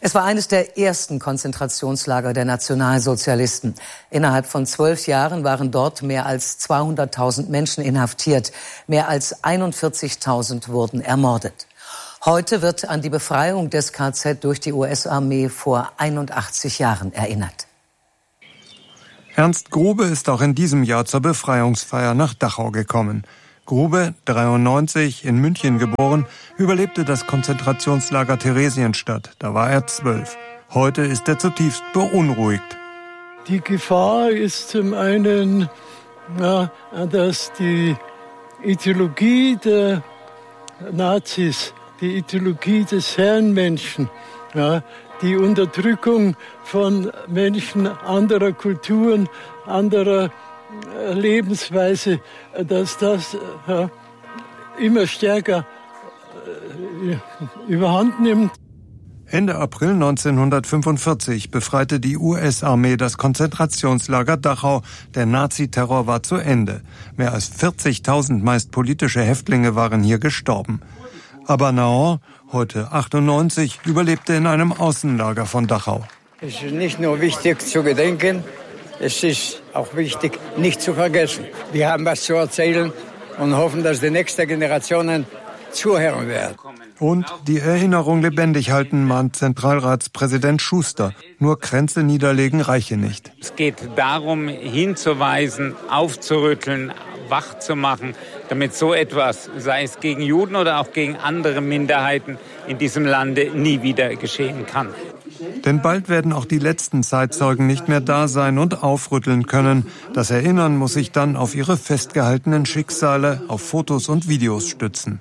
[SPEAKER 10] Es war eines der ersten Konzentrationslager der Nationalsozialisten. Innerhalb von zwölf Jahren waren dort mehr als zweihunderttausend Menschen inhaftiert. Mehr als einundvierzigtausend wurden ermordet. Heute wird an die Befreiung des K Z durch die U S-Armee vor einundachtzig Jahren erinnert.
[SPEAKER 17] Ernst Grube ist auch in diesem Jahr zur Befreiungsfeier nach Dachau gekommen. Grube, dreiundneunzig, in München geboren, überlebte das Konzentrationslager Theresienstadt. Da war er zwölf. Heute ist er zutiefst beunruhigt.
[SPEAKER 18] Die Gefahr ist zum einen, ja, dass die Ideologie der Nazis, die Ideologie des Herrenmenschen, ja, die Unterdrückung von Menschen anderer Kulturen, anderer Lebensweise, dass das ja, immer stärker äh, überhand nimmt.
[SPEAKER 17] Ende April neunzehnhundertfünfundvierzig befreite die U S-Armee das Konzentrationslager Dachau. Der Naziterror war zu Ende. Mehr als vierzigtausend meist politische Häftlinge waren hier gestorben. Aber Naon, heute achtundneunzig, überlebte in einem Außenlager von Dachau.
[SPEAKER 19] Es ist nicht nur wichtig zu gedenken, es ist auch wichtig, nicht zu vergessen. Wir haben was zu erzählen und hoffen, dass die nächsten Generationen zuhören werden.
[SPEAKER 17] Und die Erinnerung lebendig halten, mahnt Zentralratspräsident Schuster. Nur Kränze niederlegen reiche nicht.
[SPEAKER 20] Es geht darum, hinzuweisen, aufzurütteln, wach zu machen, damit so etwas, sei es gegen Juden oder auch gegen andere Minderheiten in diesem Lande, nie wieder geschehen kann.
[SPEAKER 17] Denn bald werden auch die letzten Zeitzeugen nicht mehr da sein und aufrütteln können. Das Erinnern muss sich dann auf ihre festgehaltenen Schicksale, auf Fotos und Videos stützen.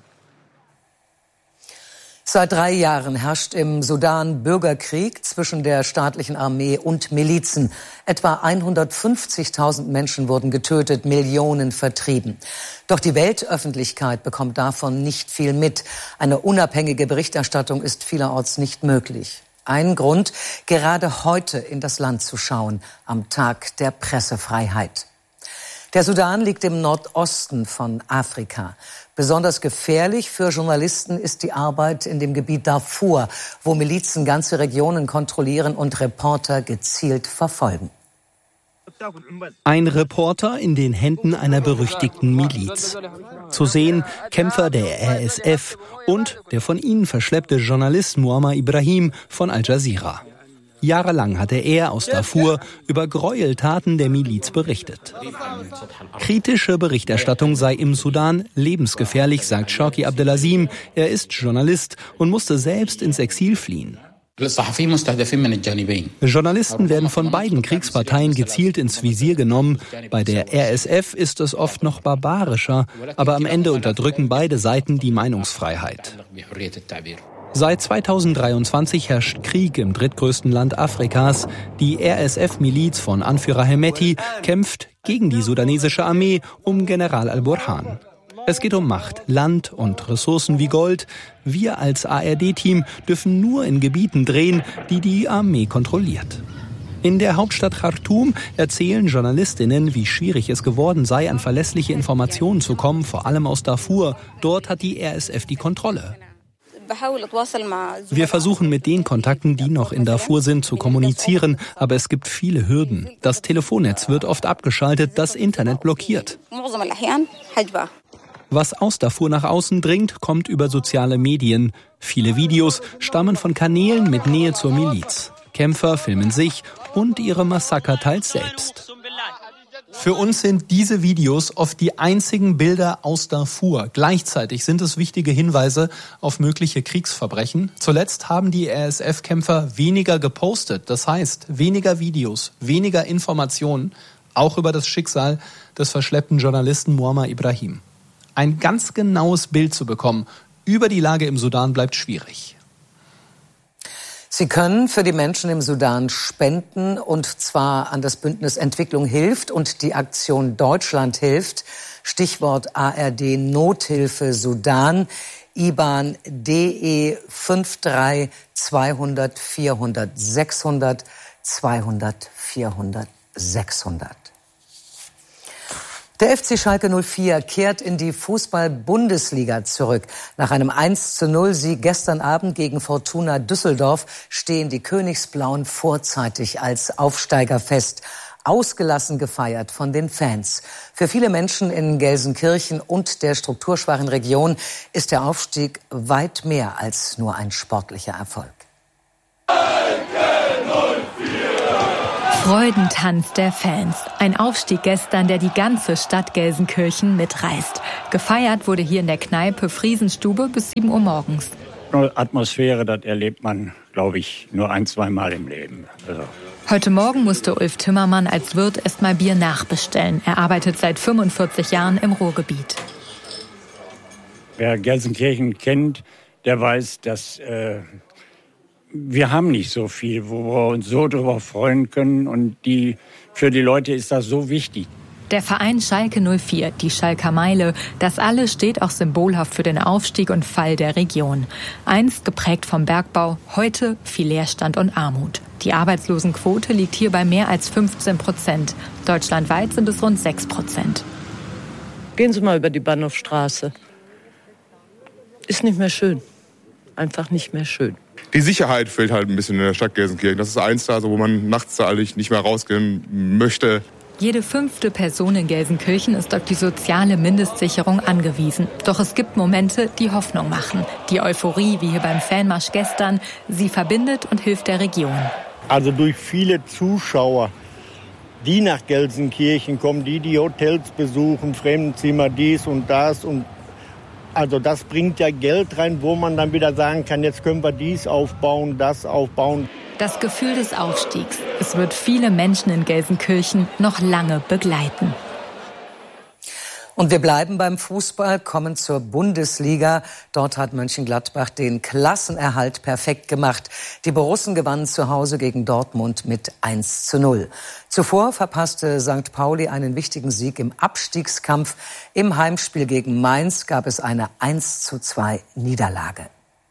[SPEAKER 10] Seit drei Jahren herrscht im Sudan Bürgerkrieg zwischen der staatlichen Armee und Milizen. Etwa hundertfünfzigtausend Menschen wurden getötet, Millionen vertrieben. Doch die Weltöffentlichkeit bekommt davon nicht viel mit. Eine unabhängige Berichterstattung ist vielerorts nicht möglich. Ein Grund, gerade heute in das Land zu schauen, am Tag der Pressefreiheit. Der Sudan liegt im Nordosten von Afrika. Besonders gefährlich für Journalisten ist die Arbeit in dem Gebiet Darfur, wo Milizen ganze Regionen kontrollieren und Reporter gezielt verfolgen.
[SPEAKER 21] Ein Reporter in den Händen einer berüchtigten Miliz. Zu sehen Kämpfer der R S F und der von ihnen verschleppte Journalist Muammar Ibrahim von Al Jazeera. Jahrelang hatte er aus Darfur über Gräueltaten der Miliz berichtet. Kritische Berichterstattung sei im Sudan lebensgefährlich, sagt Shawki Abdelazim. Er ist Journalist und musste selbst ins Exil fliehen. Journalisten werden von beiden Kriegsparteien gezielt ins Visier genommen. Bei der R S F ist es oft noch barbarischer, aber am Ende unterdrücken beide Seiten die Meinungsfreiheit. Seit zweitausenddreiundzwanzig herrscht Krieg im drittgrößten Land Afrikas. Die R S F-Miliz von Anführer Hemeti kämpft gegen die sudanesische Armee um General al-Burhan. Es geht um Macht, Land und Ressourcen wie Gold. Wir als A R D-Team dürfen nur in Gebieten drehen, die die Armee kontrolliert. In der Hauptstadt Khartoum erzählen Journalistinnen, wie schwierig es geworden sei, an verlässliche Informationen zu kommen, vor allem aus Darfur. Dort hat die R S F die Kontrolle. Wir versuchen mit den Kontakten, die noch in Darfur sind, zu kommunizieren, aber es gibt viele Hürden. Das Telefonnetz wird oft abgeschaltet, das Internet blockiert. Was aus Darfur nach außen dringt, kommt über soziale Medien. Viele Videos stammen von Kanälen mit Nähe zur Miliz. Kämpfer filmen sich und ihre Massaker teils selbst. Für uns sind diese Videos oft die einzigen Bilder aus Darfur. Gleichzeitig sind es wichtige Hinweise auf mögliche Kriegsverbrechen. Zuletzt haben die R S F-Kämpfer weniger gepostet. Das heißt, weniger Videos, weniger Informationen, auch über das Schicksal des verschleppten Journalisten Muammar Ibrahim. Ein ganz genaues Bild zu bekommen über die Lage im Sudan bleibt schwierig.
[SPEAKER 10] Sie können für die Menschen im Sudan spenden, und zwar an das Bündnis Entwicklung hilft und die Aktion Deutschland hilft. Stichwort A R D Nothilfe Sudan, I B A N D E fünf drei zweihundert vierhundert sechshundert zweihundert vierhundert sechshundert. Der F C Schalke null vier kehrt in die Fußball-Bundesliga zurück. Nach einem eins zu null Sieg gestern Abend gegen Fortuna Düsseldorf stehen die Königsblauen vorzeitig als Aufsteiger fest. Ausgelassen gefeiert von den Fans. Für viele Menschen in Gelsenkirchen und der strukturschwachen Region ist der Aufstieg weit mehr als nur ein sportlicher Erfolg.
[SPEAKER 1] Freudentanz der Fans. Ein Aufstieg gestern, der die ganze Stadt Gelsenkirchen mitreißt. Gefeiert wurde hier in der Kneipe Friesenstube bis sieben Uhr morgens.
[SPEAKER 22] Atmosphäre, das erlebt man, glaube ich, nur ein, zwei Mal im Leben. Also.
[SPEAKER 1] Heute Morgen musste Ulf Timmermann als Wirt erst mal Bier nachbestellen. Er arbeitet seit fünfundvierzig Jahren im Ruhrgebiet.
[SPEAKER 22] Wer Gelsenkirchen kennt, der weiß, dass äh, wir haben nicht so viel, wo wir uns so darüber freuen können. Und die, für die Leute ist das so wichtig.
[SPEAKER 1] Der Verein Schalke null vier, die Schalker Meile, das alles steht auch symbolhaft für den Aufstieg und Fall der Region. Einst geprägt vom Bergbau, heute viel Leerstand und Armut. Die Arbeitslosenquote liegt hier bei mehr als fünfzehn Prozent. Deutschlandweit sind es rund sechs Prozent.
[SPEAKER 23] Gehen Sie mal über die Bahnhofstraße. Ist nicht mehr schön. Einfach nicht mehr schön.
[SPEAKER 24] Die Sicherheit fehlt halt ein bisschen in der Stadt Gelsenkirchen. Das ist eins da, also wo man nachts da eigentlich nicht mehr rausgehen möchte.
[SPEAKER 1] Jede fünfte Person in Gelsenkirchen ist auf die soziale Mindestsicherung angewiesen. Doch es gibt Momente, die Hoffnung machen. Die Euphorie, wie hier beim Fanmarsch gestern, sie verbindet und hilft der Region.
[SPEAKER 25] Also durch viele Zuschauer, die nach Gelsenkirchen kommen, die die Hotels besuchen, Fremdenzimmer, dies und das. Und also das bringt ja Geld rein, wo man dann wieder sagen kann, jetzt können wir dies aufbauen, das aufbauen.
[SPEAKER 1] Das Gefühl des Aufstiegs, es wird viele Menschen in Gelsenkirchen noch lange begleiten.
[SPEAKER 10] Und wir bleiben beim Fußball, kommen zur Bundesliga. Dort hat Mönchengladbach den Klassenerhalt perfekt gemacht. Die Borussen gewannen zu Hause gegen Dortmund mit eins zu null. Zuvor verpasste Sankt Pauli einen wichtigen Sieg im Abstiegskampf. Im Heimspiel gegen Mainz gab es eine eins zu zwei Niederlage.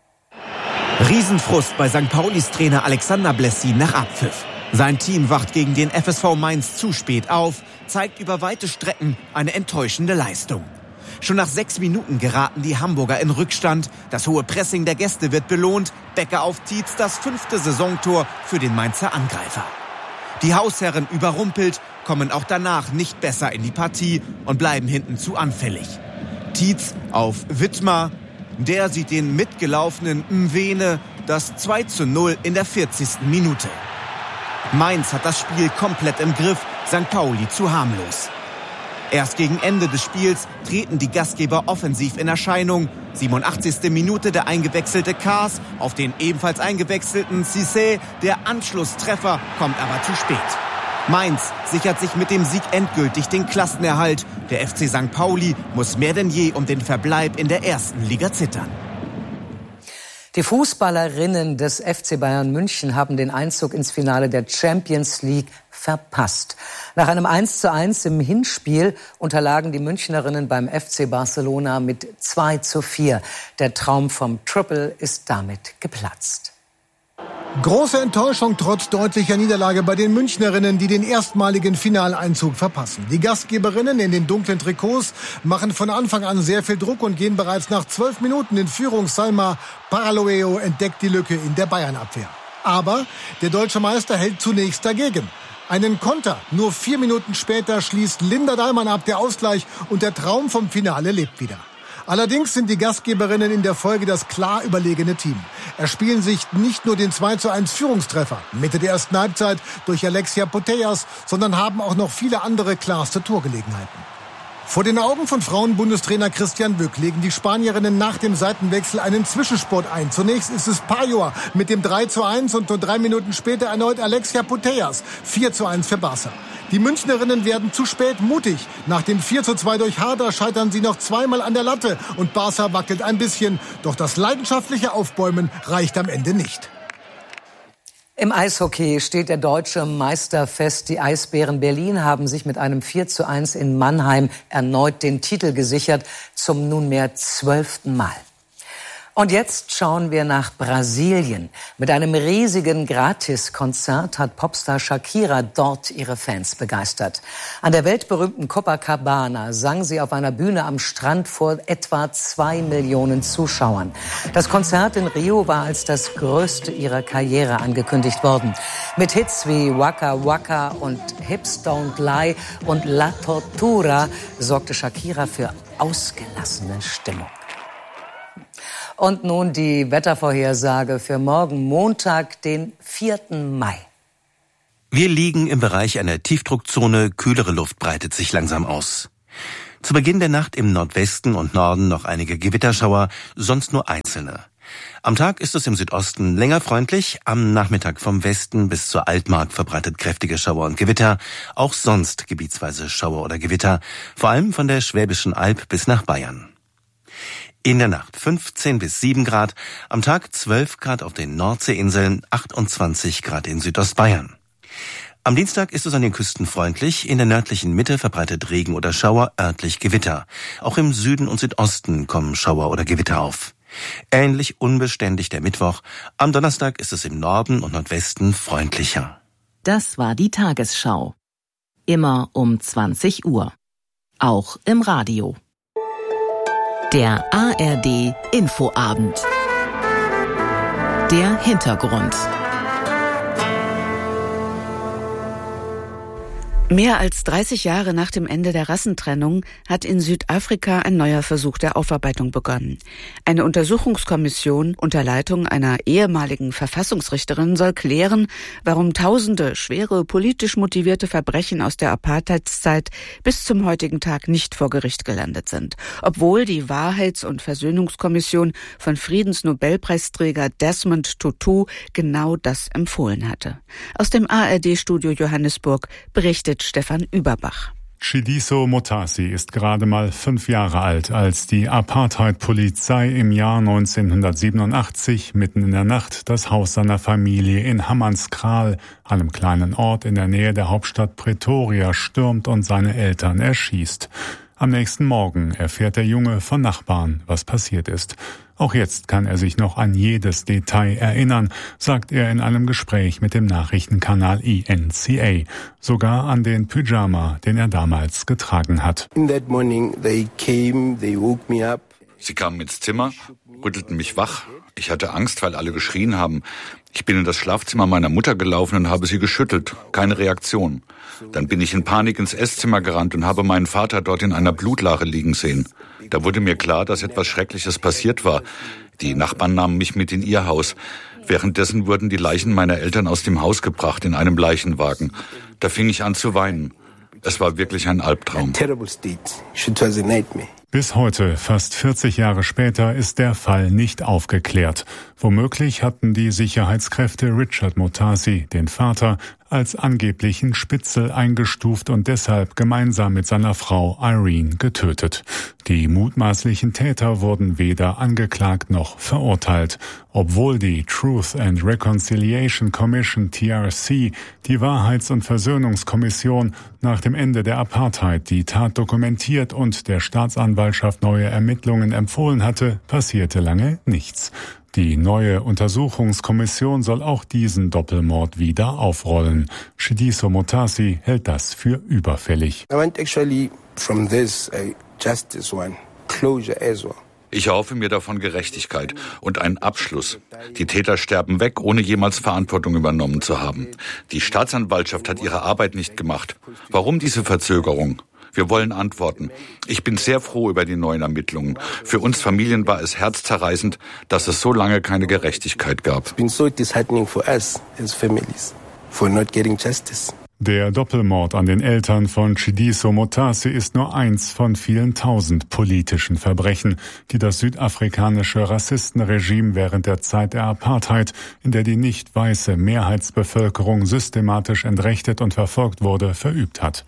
[SPEAKER 26] Riesenfrust bei Sankt Paulis Trainer Alexander Blessin nach Abpfiff. Sein Team wacht gegen den F S V Mainz zu spät auf, zeigt über weite Strecken eine enttäuschende Leistung. Schon nach sechs Minuten geraten die Hamburger in Rückstand. Das hohe Pressing der Gäste wird belohnt. Becker auf Tietz, das fünfte Saisontor für den Mainzer Angreifer. Die Hausherren überrumpelt, kommen auch danach nicht besser in die Partie und bleiben hinten zu anfällig. Tietz auf Wittmer. Der sieht den mitgelaufenen Mwene das zwei zu null in der vierzigsten Minute. Mainz hat das Spiel komplett im Griff, Sankt Pauli zu harmlos. Erst gegen Ende des Spiels treten die Gastgeber offensiv in Erscheinung. siebenundachtzigste Minute der eingewechselte Kaas auf den ebenfalls eingewechselten Cissé. Der Anschlusstreffer kommt aber zu spät. Mainz sichert sich mit dem Sieg endgültig den Klassenerhalt. Der F C Sankt Pauli muss mehr denn je um den Verbleib in der ersten Liga zittern.
[SPEAKER 10] Die Fußballerinnen des F C Bayern München haben den Einzug ins Finale der Champions League verpasst. Nach einem eins zu eins im Hinspiel unterlagen die Münchnerinnen beim F C Barcelona mit zwei zu vier. Der Traum vom Triple ist damit geplatzt.
[SPEAKER 27] Große Enttäuschung trotz deutlicher Niederlage bei den Münchnerinnen, die den erstmaligen Finaleinzug verpassen. Die Gastgeberinnen in den dunklen Trikots machen von Anfang an sehr viel Druck und gehen bereits nach zwölf Minuten in Führung. Salma Paraloeo entdeckt die Lücke in der Bayern-Abwehr. Aber der deutsche Meister hält zunächst dagegen. Einen Konter nur vier Minuten später schließt Linda Dahlmann ab, der Ausgleich, und der Traum vom Finale lebt wieder. Allerdings sind die Gastgeberinnen in der Folge das klar überlegene Team. Erspielen sich nicht nur den zwei zu eins Führungstreffer Mitte der ersten Halbzeit durch Alexia Putellas, sondern haben auch noch viele andere klarste Torgelegenheiten. Vor den Augen von Frauenbundestrainer Christian Wück legen die Spanierinnen nach dem Seitenwechsel einen Zwischensport ein. Zunächst ist es Pajor mit dem drei zu eins und nur drei Minuten später erneut Alexia Putellas. vier zu eins für Barca. Die Münchnerinnen werden zu spät mutig. Nach dem vier zu zwei durch Harder scheitern sie noch zweimal an der Latte und Barca wackelt ein bisschen. Doch das leidenschaftliche Aufbäumen reicht am Ende nicht.
[SPEAKER 10] Im Eishockey steht der deutsche Meister fest. Die Eisbären Berlin haben sich mit einem vier zu eins in Mannheim erneut den Titel gesichert, zum nunmehr zwölften Mal. Und jetzt schauen wir nach Brasilien. Mit einem riesigen Gratiskonzert hat Popstar Shakira dort ihre Fans begeistert. An der weltberühmten Copacabana sang sie auf einer Bühne am Strand vor etwa zwei Millionen Zuschauern. Das Konzert in Rio war als das größte ihrer Karriere angekündigt worden. Mit Hits wie Waka Waka und Hips Don't Lie und La Tortura sorgte Shakira für ausgelassene Stimmung. Und nun die Wettervorhersage für morgen Montag, den vierten Mai.
[SPEAKER 2] Wir liegen im Bereich einer Tiefdruckzone, kühlere Luft breitet sich langsam aus. Zu Beginn der Nacht im Nordwesten und Norden noch einige Gewitterschauer, sonst nur einzelne. Am Tag ist es im Südosten länger freundlich, am Nachmittag vom Westen bis zur Altmark verbreitet kräftige Schauer und Gewitter, auch sonst gebietsweise Schauer oder Gewitter, vor allem von der Schwäbischen Alb bis nach Bayern. In der Nacht fünfzehn bis sieben Grad, am Tag zwölf Grad auf den Nordseeinseln, achtundzwanzig Grad in Südostbayern. Am Dienstag ist es an den Küsten freundlich, in der nördlichen Mitte verbreitet Regen oder Schauer, örtlich Gewitter. Auch im Süden und Südosten kommen Schauer oder Gewitter auf. Ähnlich unbeständig der Mittwoch, am Donnerstag ist es im Norden und Nordwesten freundlicher.
[SPEAKER 3] Das war die Tagesschau. Immer um zwanzig Uhr. Auch im Radio. Der A R D Infoabend. Der Hintergrund.
[SPEAKER 4] Mehr als dreißig Jahre nach dem Ende der Rassentrennung hat in Südafrika ein neuer Versuch der Aufarbeitung begonnen. Eine Untersuchungskommission unter Leitung einer ehemaligen Verfassungsrichterin soll klären, warum tausende schwere politisch motivierte Verbrechen aus der Apartheidszeit bis zum heutigen Tag nicht vor Gericht gelandet sind, obwohl die Wahrheits- und Versöhnungskommission von Friedensnobelpreisträger Desmond Tutu genau das empfohlen hatte. Aus dem A R D-Studio Johannesburg berichtet Stefan Überbach.
[SPEAKER 5] Tshidiso Motasi ist gerade mal fünf Jahre alt, als die Apartheid-Polizei im Jahr neunzehnhundertsiebenundachtzig mitten in der Nacht das Haus seiner Familie in Hammanskraal, einem kleinen Ort in der Nähe der Hauptstadt Pretoria, stürmt und seine Eltern erschießt. Am nächsten Morgen erfährt der Junge von Nachbarn, was passiert ist. Auch jetzt kann er sich noch an jedes Detail erinnern, sagt er in einem Gespräch mit dem Nachrichtenkanal E N C A. Sogar an den Pyjama, den er damals getragen hat.
[SPEAKER 6] In that morning they came, they woke me up.
[SPEAKER 7] Sie kamen ins Zimmer, rüttelten mich wach. Ich hatte Angst, weil alle geschrien haben. Ich bin in das Schlafzimmer meiner Mutter gelaufen und habe sie geschüttelt. Keine Reaktion. Dann bin ich in Panik ins Esszimmer gerannt und habe meinen Vater dort in einer Blutlache liegen sehen. Da wurde mir klar, dass etwas Schreckliches passiert war. Die Nachbarn nahmen mich mit in ihr Haus. Währenddessen wurden die Leichen meiner Eltern aus dem Haus gebracht in einem Leichenwagen. Da fing ich an zu weinen. Es war wirklich ein Albtraum.
[SPEAKER 5] Bis heute, fast vierzig Jahre später, ist der Fall nicht aufgeklärt. Womöglich hatten die Sicherheitskräfte Richard Motasi, den Vater, als angeblichen Spitzel eingestuft und deshalb gemeinsam mit seiner Frau Irene getötet. Die mutmaßlichen Täter wurden weder angeklagt noch verurteilt, obwohl die Truth and Reconciliation Commission T R C, die Wahrheits- und Versöhnungskommission, nach dem Ende der Apartheid die Tat dokumentiert und der Staatsanwaltschaft neue Ermittlungen empfohlen hatte, passierte lange nichts. Die neue Untersuchungskommission soll auch diesen Doppelmord wieder aufrollen. Tshidiso Motasi hält das für überfällig.
[SPEAKER 6] I want actually from this a justice one, closure as well.
[SPEAKER 7] Ich erhoffe mir davon Gerechtigkeit und einen Abschluss. Die Täter sterben weg, ohne jemals Verantwortung übernommen zu haben. Die Staatsanwaltschaft hat ihre Arbeit nicht gemacht. Warum diese Verzögerung? Wir wollen Antworten. Ich bin sehr froh über die neuen Ermittlungen. Für uns Familien war es herzzerreißend, dass es so lange keine Gerechtigkeit gab.
[SPEAKER 6] It's been so disheartening for us as families for not getting justice.
[SPEAKER 5] Der Doppelmord an den Eltern von Tshidiso Motasi ist nur eins von vielen tausend politischen Verbrechen, die das südafrikanische Rassistenregime während der Zeit der Apartheid, in der die nicht weiße Mehrheitsbevölkerung systematisch entrechtet und verfolgt wurde, verübt hat.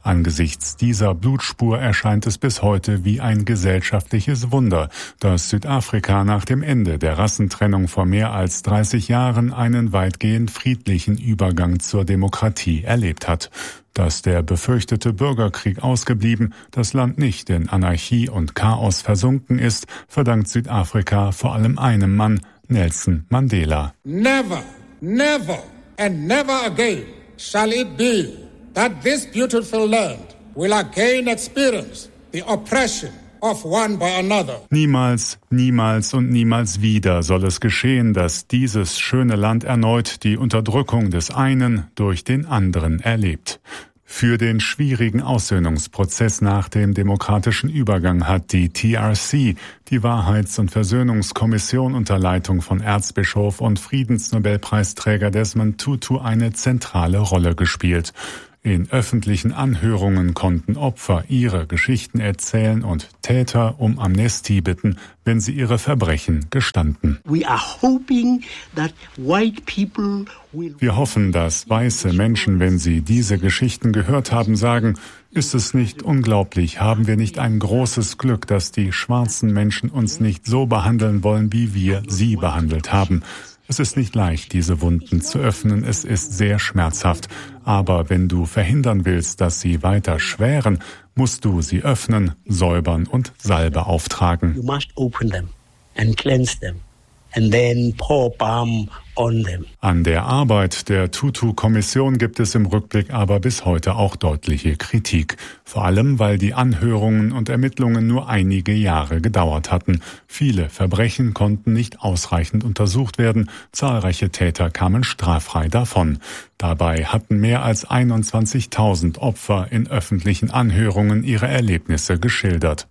[SPEAKER 5] Angesichts dieser Blutspur erscheint es bis heute wie ein gesellschaftliches Wunder, dass Südafrika nach dem Ende der Rassentrennung vor mehr als dreißig Jahren einen weitgehend friedlichen Übergang zur Demokratie erlebt hat. Dass der befürchtete Bürgerkrieg ausgeblieben, das Land nicht in Anarchie und Chaos versunken ist, verdankt Südafrika vor allem einem Mann, Nelson Mandela.
[SPEAKER 8] Never, never and never again shall it be that this beautiful land will again experience the oppression of one by another.
[SPEAKER 5] Niemals, niemals und niemals wieder soll es geschehen, dass dieses schöne Land erneut die Unterdrückung des einen durch den anderen erlebt. Für den schwierigen Aussöhnungsprozess nach dem demokratischen Übergang hat die T R C, die Wahrheits- und Versöhnungskommission unter Leitung von Erzbischof und Friedensnobelpreisträger Desmond Tutu, eine zentrale Rolle gespielt. In öffentlichen Anhörungen konnten Opfer ihre Geschichten erzählen und Täter um Amnestie bitten, wenn sie ihre Verbrechen gestanden.
[SPEAKER 9] We are hoping that white people will
[SPEAKER 5] Wir hoffen, dass weiße Menschen, wenn sie diese Geschichten gehört haben, sagen, ist es nicht unglaublich, haben wir nicht ein großes Glück, dass die schwarzen Menschen uns nicht so behandeln wollen, wie wir sie behandelt haben. Es ist nicht leicht, diese Wunden zu öffnen, es ist sehr schmerzhaft. Aber wenn du verhindern willst, dass sie weiter schweren, musst du sie öffnen, säubern und Salbe auftragen.
[SPEAKER 9] You must open them and cleanse them and then pour balm on them.
[SPEAKER 5] An der Arbeit der Tutu-Kommission gibt es im Rückblick aber bis heute auch deutliche Kritik. Vor allem, weil die Anhörungen und Ermittlungen nur einige Jahre gedauert hatten. Viele Verbrechen konnten nicht ausreichend untersucht werden. Zahlreiche Täter kamen straffrei davon. Dabei hatten mehr als einundzwanzigtausend Opfer in öffentlichen Anhörungen ihre Erlebnisse geschildert.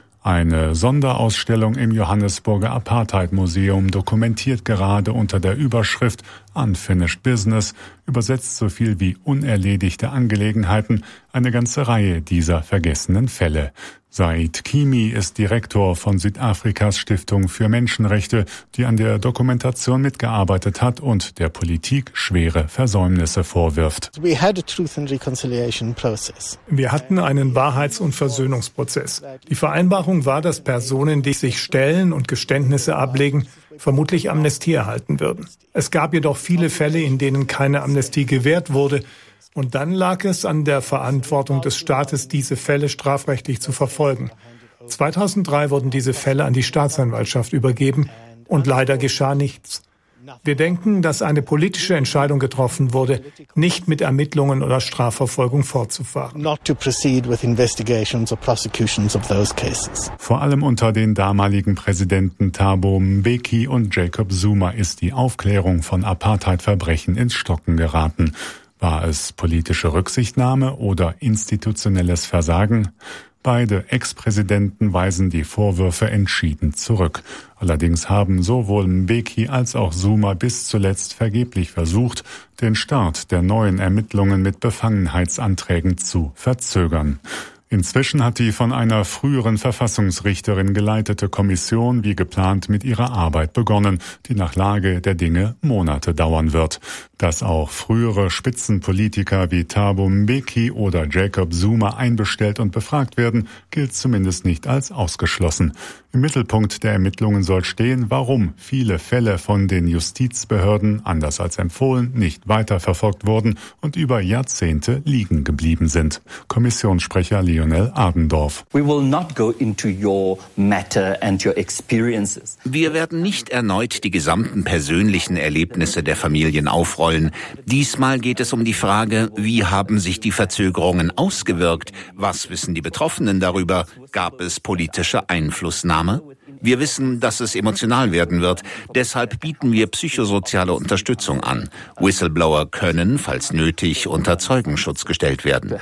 [SPEAKER 5] Eine Sonderausstellung im Johannesburger Apartheid-Museum dokumentiert gerade unter der Überschrift Unfinished Business, übersetzt so viel wie unerledigte Angelegenheiten, eine ganze Reihe dieser vergessenen Fälle. Said Kimi ist Direktor von Südafrikas Stiftung für Menschenrechte, die an der Dokumentation mitgearbeitet hat und der Politik schwere Versäumnisse vorwirft.
[SPEAKER 11] We had a truth and reconciliation process.
[SPEAKER 12] Wir hatten einen Wahrheits- und Versöhnungsprozess. Die Vereinbarung war, dass Personen, die sich stellen und Geständnisse ablegen, vermutlich Amnestie erhalten würden. Es gab jedoch viele Fälle, in denen keine Amnestie gewährt wurde. Und dann lag es an der Verantwortung des Staates, diese Fälle strafrechtlich zu verfolgen. zweitausenddrei wurden diese Fälle an die Staatsanwaltschaft übergeben und leider geschah nichts. Wir denken, dass eine politische Entscheidung getroffen wurde, nicht mit Ermittlungen oder Strafverfolgung fortzufahren.
[SPEAKER 11] Not to proceed with investigations or prosecutions of those cases.
[SPEAKER 5] Vor allem unter den damaligen Präsidenten Thabo Mbeki und Jacob Zuma ist die Aufklärung von Apartheid-Verbrechen ins Stocken geraten. War es politische Rücksichtnahme oder institutionelles Versagen? Beide Ex-Präsidenten weisen die Vorwürfe entschieden zurück. Allerdings haben sowohl Mbeki als auch Zuma bis zuletzt vergeblich versucht, den Start der neuen Ermittlungen mit Befangenheitsanträgen zu verzögern. Inzwischen hat die von einer früheren Verfassungsrichterin geleitete Kommission wie geplant mit ihrer Arbeit begonnen, die nach Lage der Dinge Monate dauern wird. Dass auch frühere Spitzenpolitiker wie Thabo Mbeki oder Jacob Zuma einbestellt und befragt werden, gilt zumindest nicht als ausgeschlossen. Im Mittelpunkt der Ermittlungen soll stehen, warum viele Fälle von den Justizbehörden, anders als empfohlen, nicht weiterverfolgt wurden und über Jahrzehnte liegen geblieben sind. Kommissionssprecher Lionel Ardendorf.
[SPEAKER 13] We will not go into your matter and your experiences.
[SPEAKER 14] Wir werden nicht erneut die gesamten persönlichen Erlebnisse der Familien aufrollen. Diesmal geht es um die Frage, wie haben sich die Verzögerungen ausgewirkt? Was wissen die Betroffenen darüber? Gab es politische Einflussnahme? Wir wissen, dass es emotional werden wird. Deshalb bieten wir psychosoziale Unterstützung an. Whistleblower können, falls nötig, unter Zeugenschutz gestellt werden.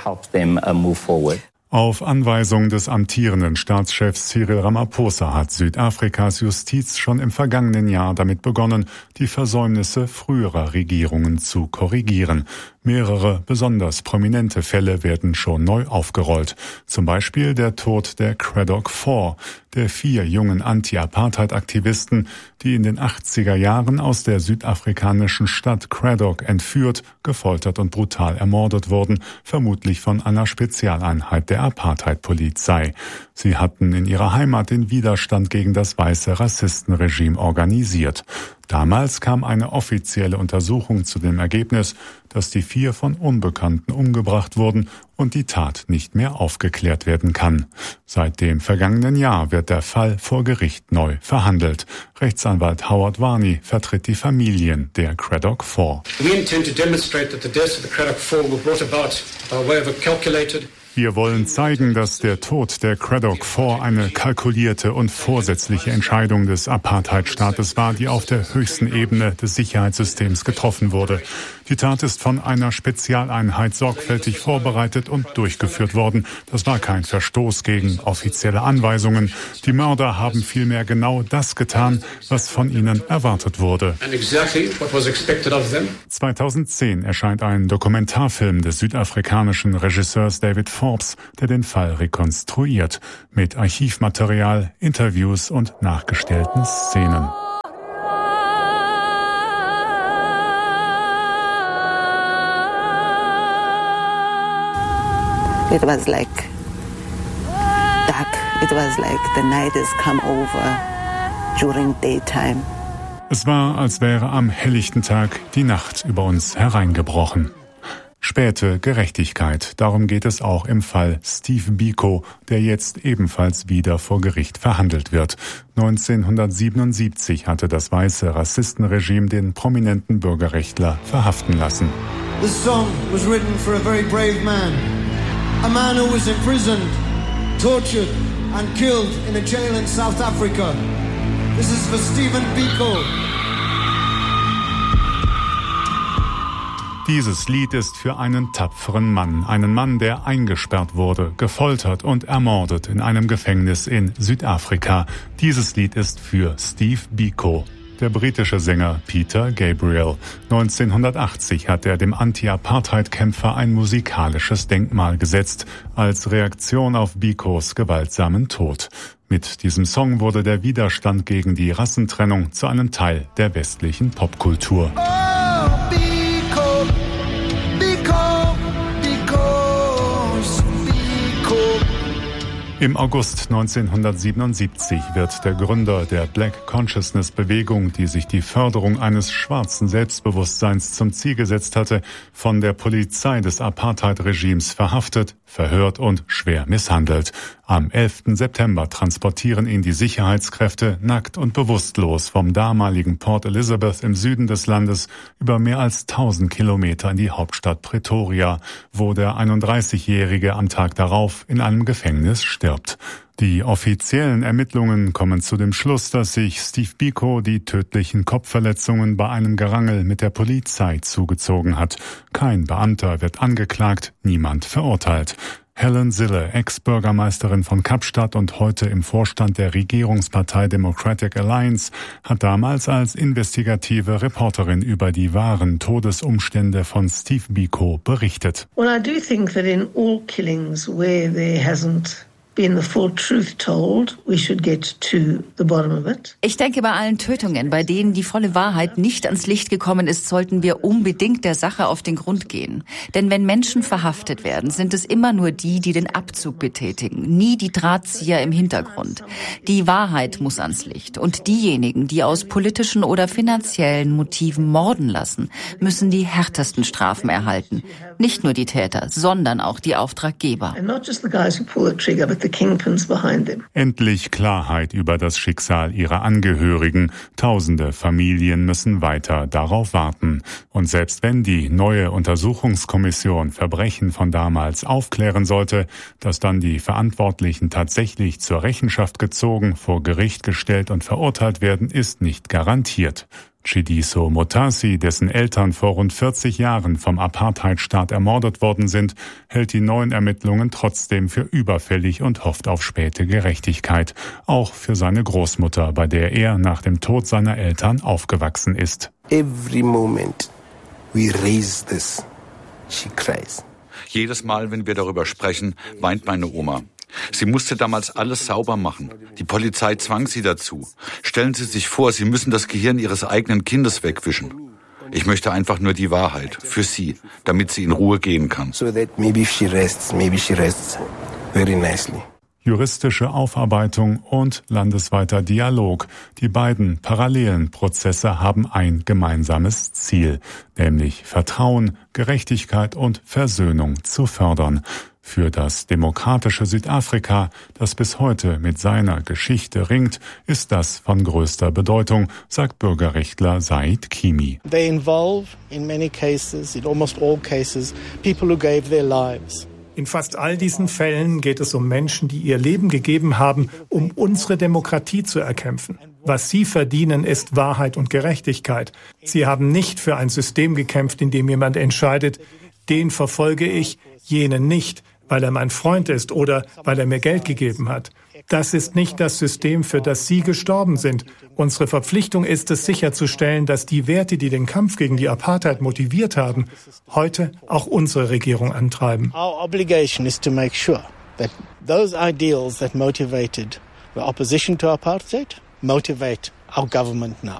[SPEAKER 5] Auf Anweisung des amtierenden Staatschefs Cyril Ramaphosa hat Südafrikas Justiz schon im vergangenen Jahr damit begonnen, die Versäumnisse früherer Regierungen zu korrigieren. Mehrere besonders prominente Fälle werden schon neu aufgerollt. Zum Beispiel der Tod der Cradock Four, der vier jungen Anti-Apartheid-Aktivisten, die in den achtziger Jahren aus der südafrikanischen Stadt Cradock entführt, gefoltert und brutal ermordet wurden, vermutlich von einer Spezialeinheit der Apartheid-Polizei. Sie hatten in ihrer Heimat den Widerstand gegen das weiße Rassistenregime organisiert. Damals kam eine offizielle Untersuchung zu dem Ergebnis, dass die vier von Unbekannten umgebracht wurden und die Tat nicht mehr aufgeklärt werden kann. Seit dem vergangenen Jahr wird der Fall vor Gericht neu verhandelt. Rechtsanwalt Howard Varney vertritt die Familien der Cradock Four.
[SPEAKER 15] We intend to demonstrate that the deaths of the Cradock Four were brought about by way of a calculated
[SPEAKER 5] Wir wollen zeigen, dass der Tod der Cradock Four eine kalkulierte und vorsätzliche Entscheidung des Apartheidstaates war, die auf der höchsten Ebene des Sicherheitssystems getroffen wurde. Die Tat ist von einer Spezialeinheit sorgfältig vorbereitet und durchgeführt worden. Das war kein Verstoß gegen offizielle Anweisungen. Die Mörder haben vielmehr genau das getan, was von ihnen erwartet wurde. zweitausendzehn erscheint ein Dokumentarfilm des südafrikanischen Regisseurs David Forbes, der den Fall rekonstruiert, mit Archivmaterial, Interviews und nachgestellten Szenen.
[SPEAKER 16] It was like dark. It was like the night has come over during daytime.
[SPEAKER 5] Es war, als wäre am helllichten Tag die Nacht über uns hereingebrochen. Späte Gerechtigkeit, darum geht es auch im Fall Steve Biko, der jetzt ebenfalls wieder vor Gericht verhandelt wird. neunzehnhundertsiebenundsiebzig hatte das weiße Rassistenregime den prominenten Bürgerrechtler verhaften lassen.
[SPEAKER 17] This song was written for a very brave man. A man who was imprisoned, tortured and killed in a jail in South Africa. This is for Stephen Biko.
[SPEAKER 5] Dieses Lied ist für einen tapferen Mann, einen Mann, der eingesperrt wurde, gefoltert und ermordet in einem Gefängnis in Südafrika. Dieses Lied ist für Steve Biko. Der britische Sänger Peter Gabriel. neunzehnhundertachtzig hat er dem Anti-Apartheid-Kämpfer ein musikalisches Denkmal gesetzt, als Reaktion auf Bikos gewaltsamen Tod. Mit diesem Song wurde der Widerstand gegen die Rassentrennung zu einem Teil der westlichen Popkultur. Im August neunzehnhundertsiebenundsiebzig wird der Gründer der Black Consciousness Bewegung, die sich die Förderung eines schwarzen Selbstbewusstseins zum Ziel gesetzt hatte, von der Polizei des Apartheid-Regimes verhaftet, verhört und schwer misshandelt. Am elften September transportieren ihn die Sicherheitskräfte nackt und bewusstlos vom damaligen Port Elizabeth im Süden des Landes über mehr als tausend Kilometer in die Hauptstadt Pretoria, wo der einunddreißigjährige am Tag darauf in einem Gefängnis stirbt. Die offiziellen Ermittlungen kommen zu dem Schluss, dass sich Steve Biko die tödlichen Kopfverletzungen bei einem Gerangel mit der Polizei zugezogen hat. Kein Beamter wird angeklagt, niemand verurteilt. Helen Zille, Ex-Bürgermeisterin von Kapstadt und heute im Vorstand der Regierungspartei Democratic Alliance, hat damals als investigative Reporterin über die wahren Todesumstände von Steve Biko berichtet.
[SPEAKER 18] Well, I do think that in all killings where there hasn't been the full truth told, we should get to the bottom of it.
[SPEAKER 19] Ich denke, bei allen Tötungen, bei denen die volle Wahrheit nicht ans Licht gekommen ist, sollten wir unbedingt der Sache auf den Grund gehen. Denn wenn Menschen verhaftet werden, sind es immer nur die, die den Abzug betätigen, nie die Drahtzieher im Hintergrund. Die Wahrheit muss ans Licht. Und diejenigen, die aus politischen oder finanziellen Motiven morden lassen, müssen die härtesten Strafen erhalten. Nicht nur die Täter, sondern auch die Auftraggeber.
[SPEAKER 18] And not just the guys who pull the trigger, but the kingpins behind them.
[SPEAKER 5] Endlich Klarheit über das Schicksal ihrer Angehörigen. Tausende Familien müssen weiter darauf warten. Und selbst wenn die neue Untersuchungskommission Verbrechen von damals aufklären sollte, dass dann die Verantwortlichen tatsächlich zur Rechenschaft gezogen, vor Gericht gestellt und verurteilt werden, ist nicht garantiert. Chidiso Motasi, dessen Eltern vor rund vierzig Jahren vom Apartheidstaat ermordet worden sind, hält die neuen Ermittlungen trotzdem für überfällig und hofft auf späte Gerechtigkeit. Auch für seine Großmutter, bei der er nach dem Tod seiner Eltern aufgewachsen ist.
[SPEAKER 6] Every moment we raise this, she cries.
[SPEAKER 7] Jedes Mal, wenn wir darüber sprechen, weint meine Oma. Sie musste damals alles sauber machen. Die Polizei zwang sie dazu. Stellen Sie sich vor, Sie müssen das Gehirn Ihres eigenen Kindes wegwischen. Ich möchte einfach nur die Wahrheit für sie, damit sie in Ruhe gehen kann.
[SPEAKER 6] So that maybe if she rests, maybe she rests very nicely.
[SPEAKER 5] Juristische Aufarbeitung und landesweiter Dialog. Die beiden parallelen Prozesse haben ein gemeinsames Ziel, nämlich Vertrauen, Gerechtigkeit und Versöhnung zu fördern. Für das demokratische Südafrika, das bis heute mit seiner Geschichte ringt, ist das von größter Bedeutung, sagt Bürgerrechtler Said Kimi.
[SPEAKER 11] They involve in many cases, in almost all cases, people who gave their lives.
[SPEAKER 12] In fast all diesen Fällen geht es um Menschen, die ihr Leben gegeben haben, um unsere Demokratie zu erkämpfen. Was sie verdienen, ist Wahrheit und Gerechtigkeit. Sie haben nicht für ein System gekämpft, in dem jemand entscheidet, den verfolge ich, jenen nicht, weil er mein Freund ist oder weil er mir Geld gegeben hat. Das ist nicht das System, für das Sie gestorben sind. Unsere Verpflichtung ist es, sicherzustellen, dass die Werte, die den Kampf gegen die Apartheid motiviert haben, heute auch unsere Regierung antreiben.
[SPEAKER 11] Our obligation is to make sure that those ideals that motivated the opposition to apartheid motivate our government now.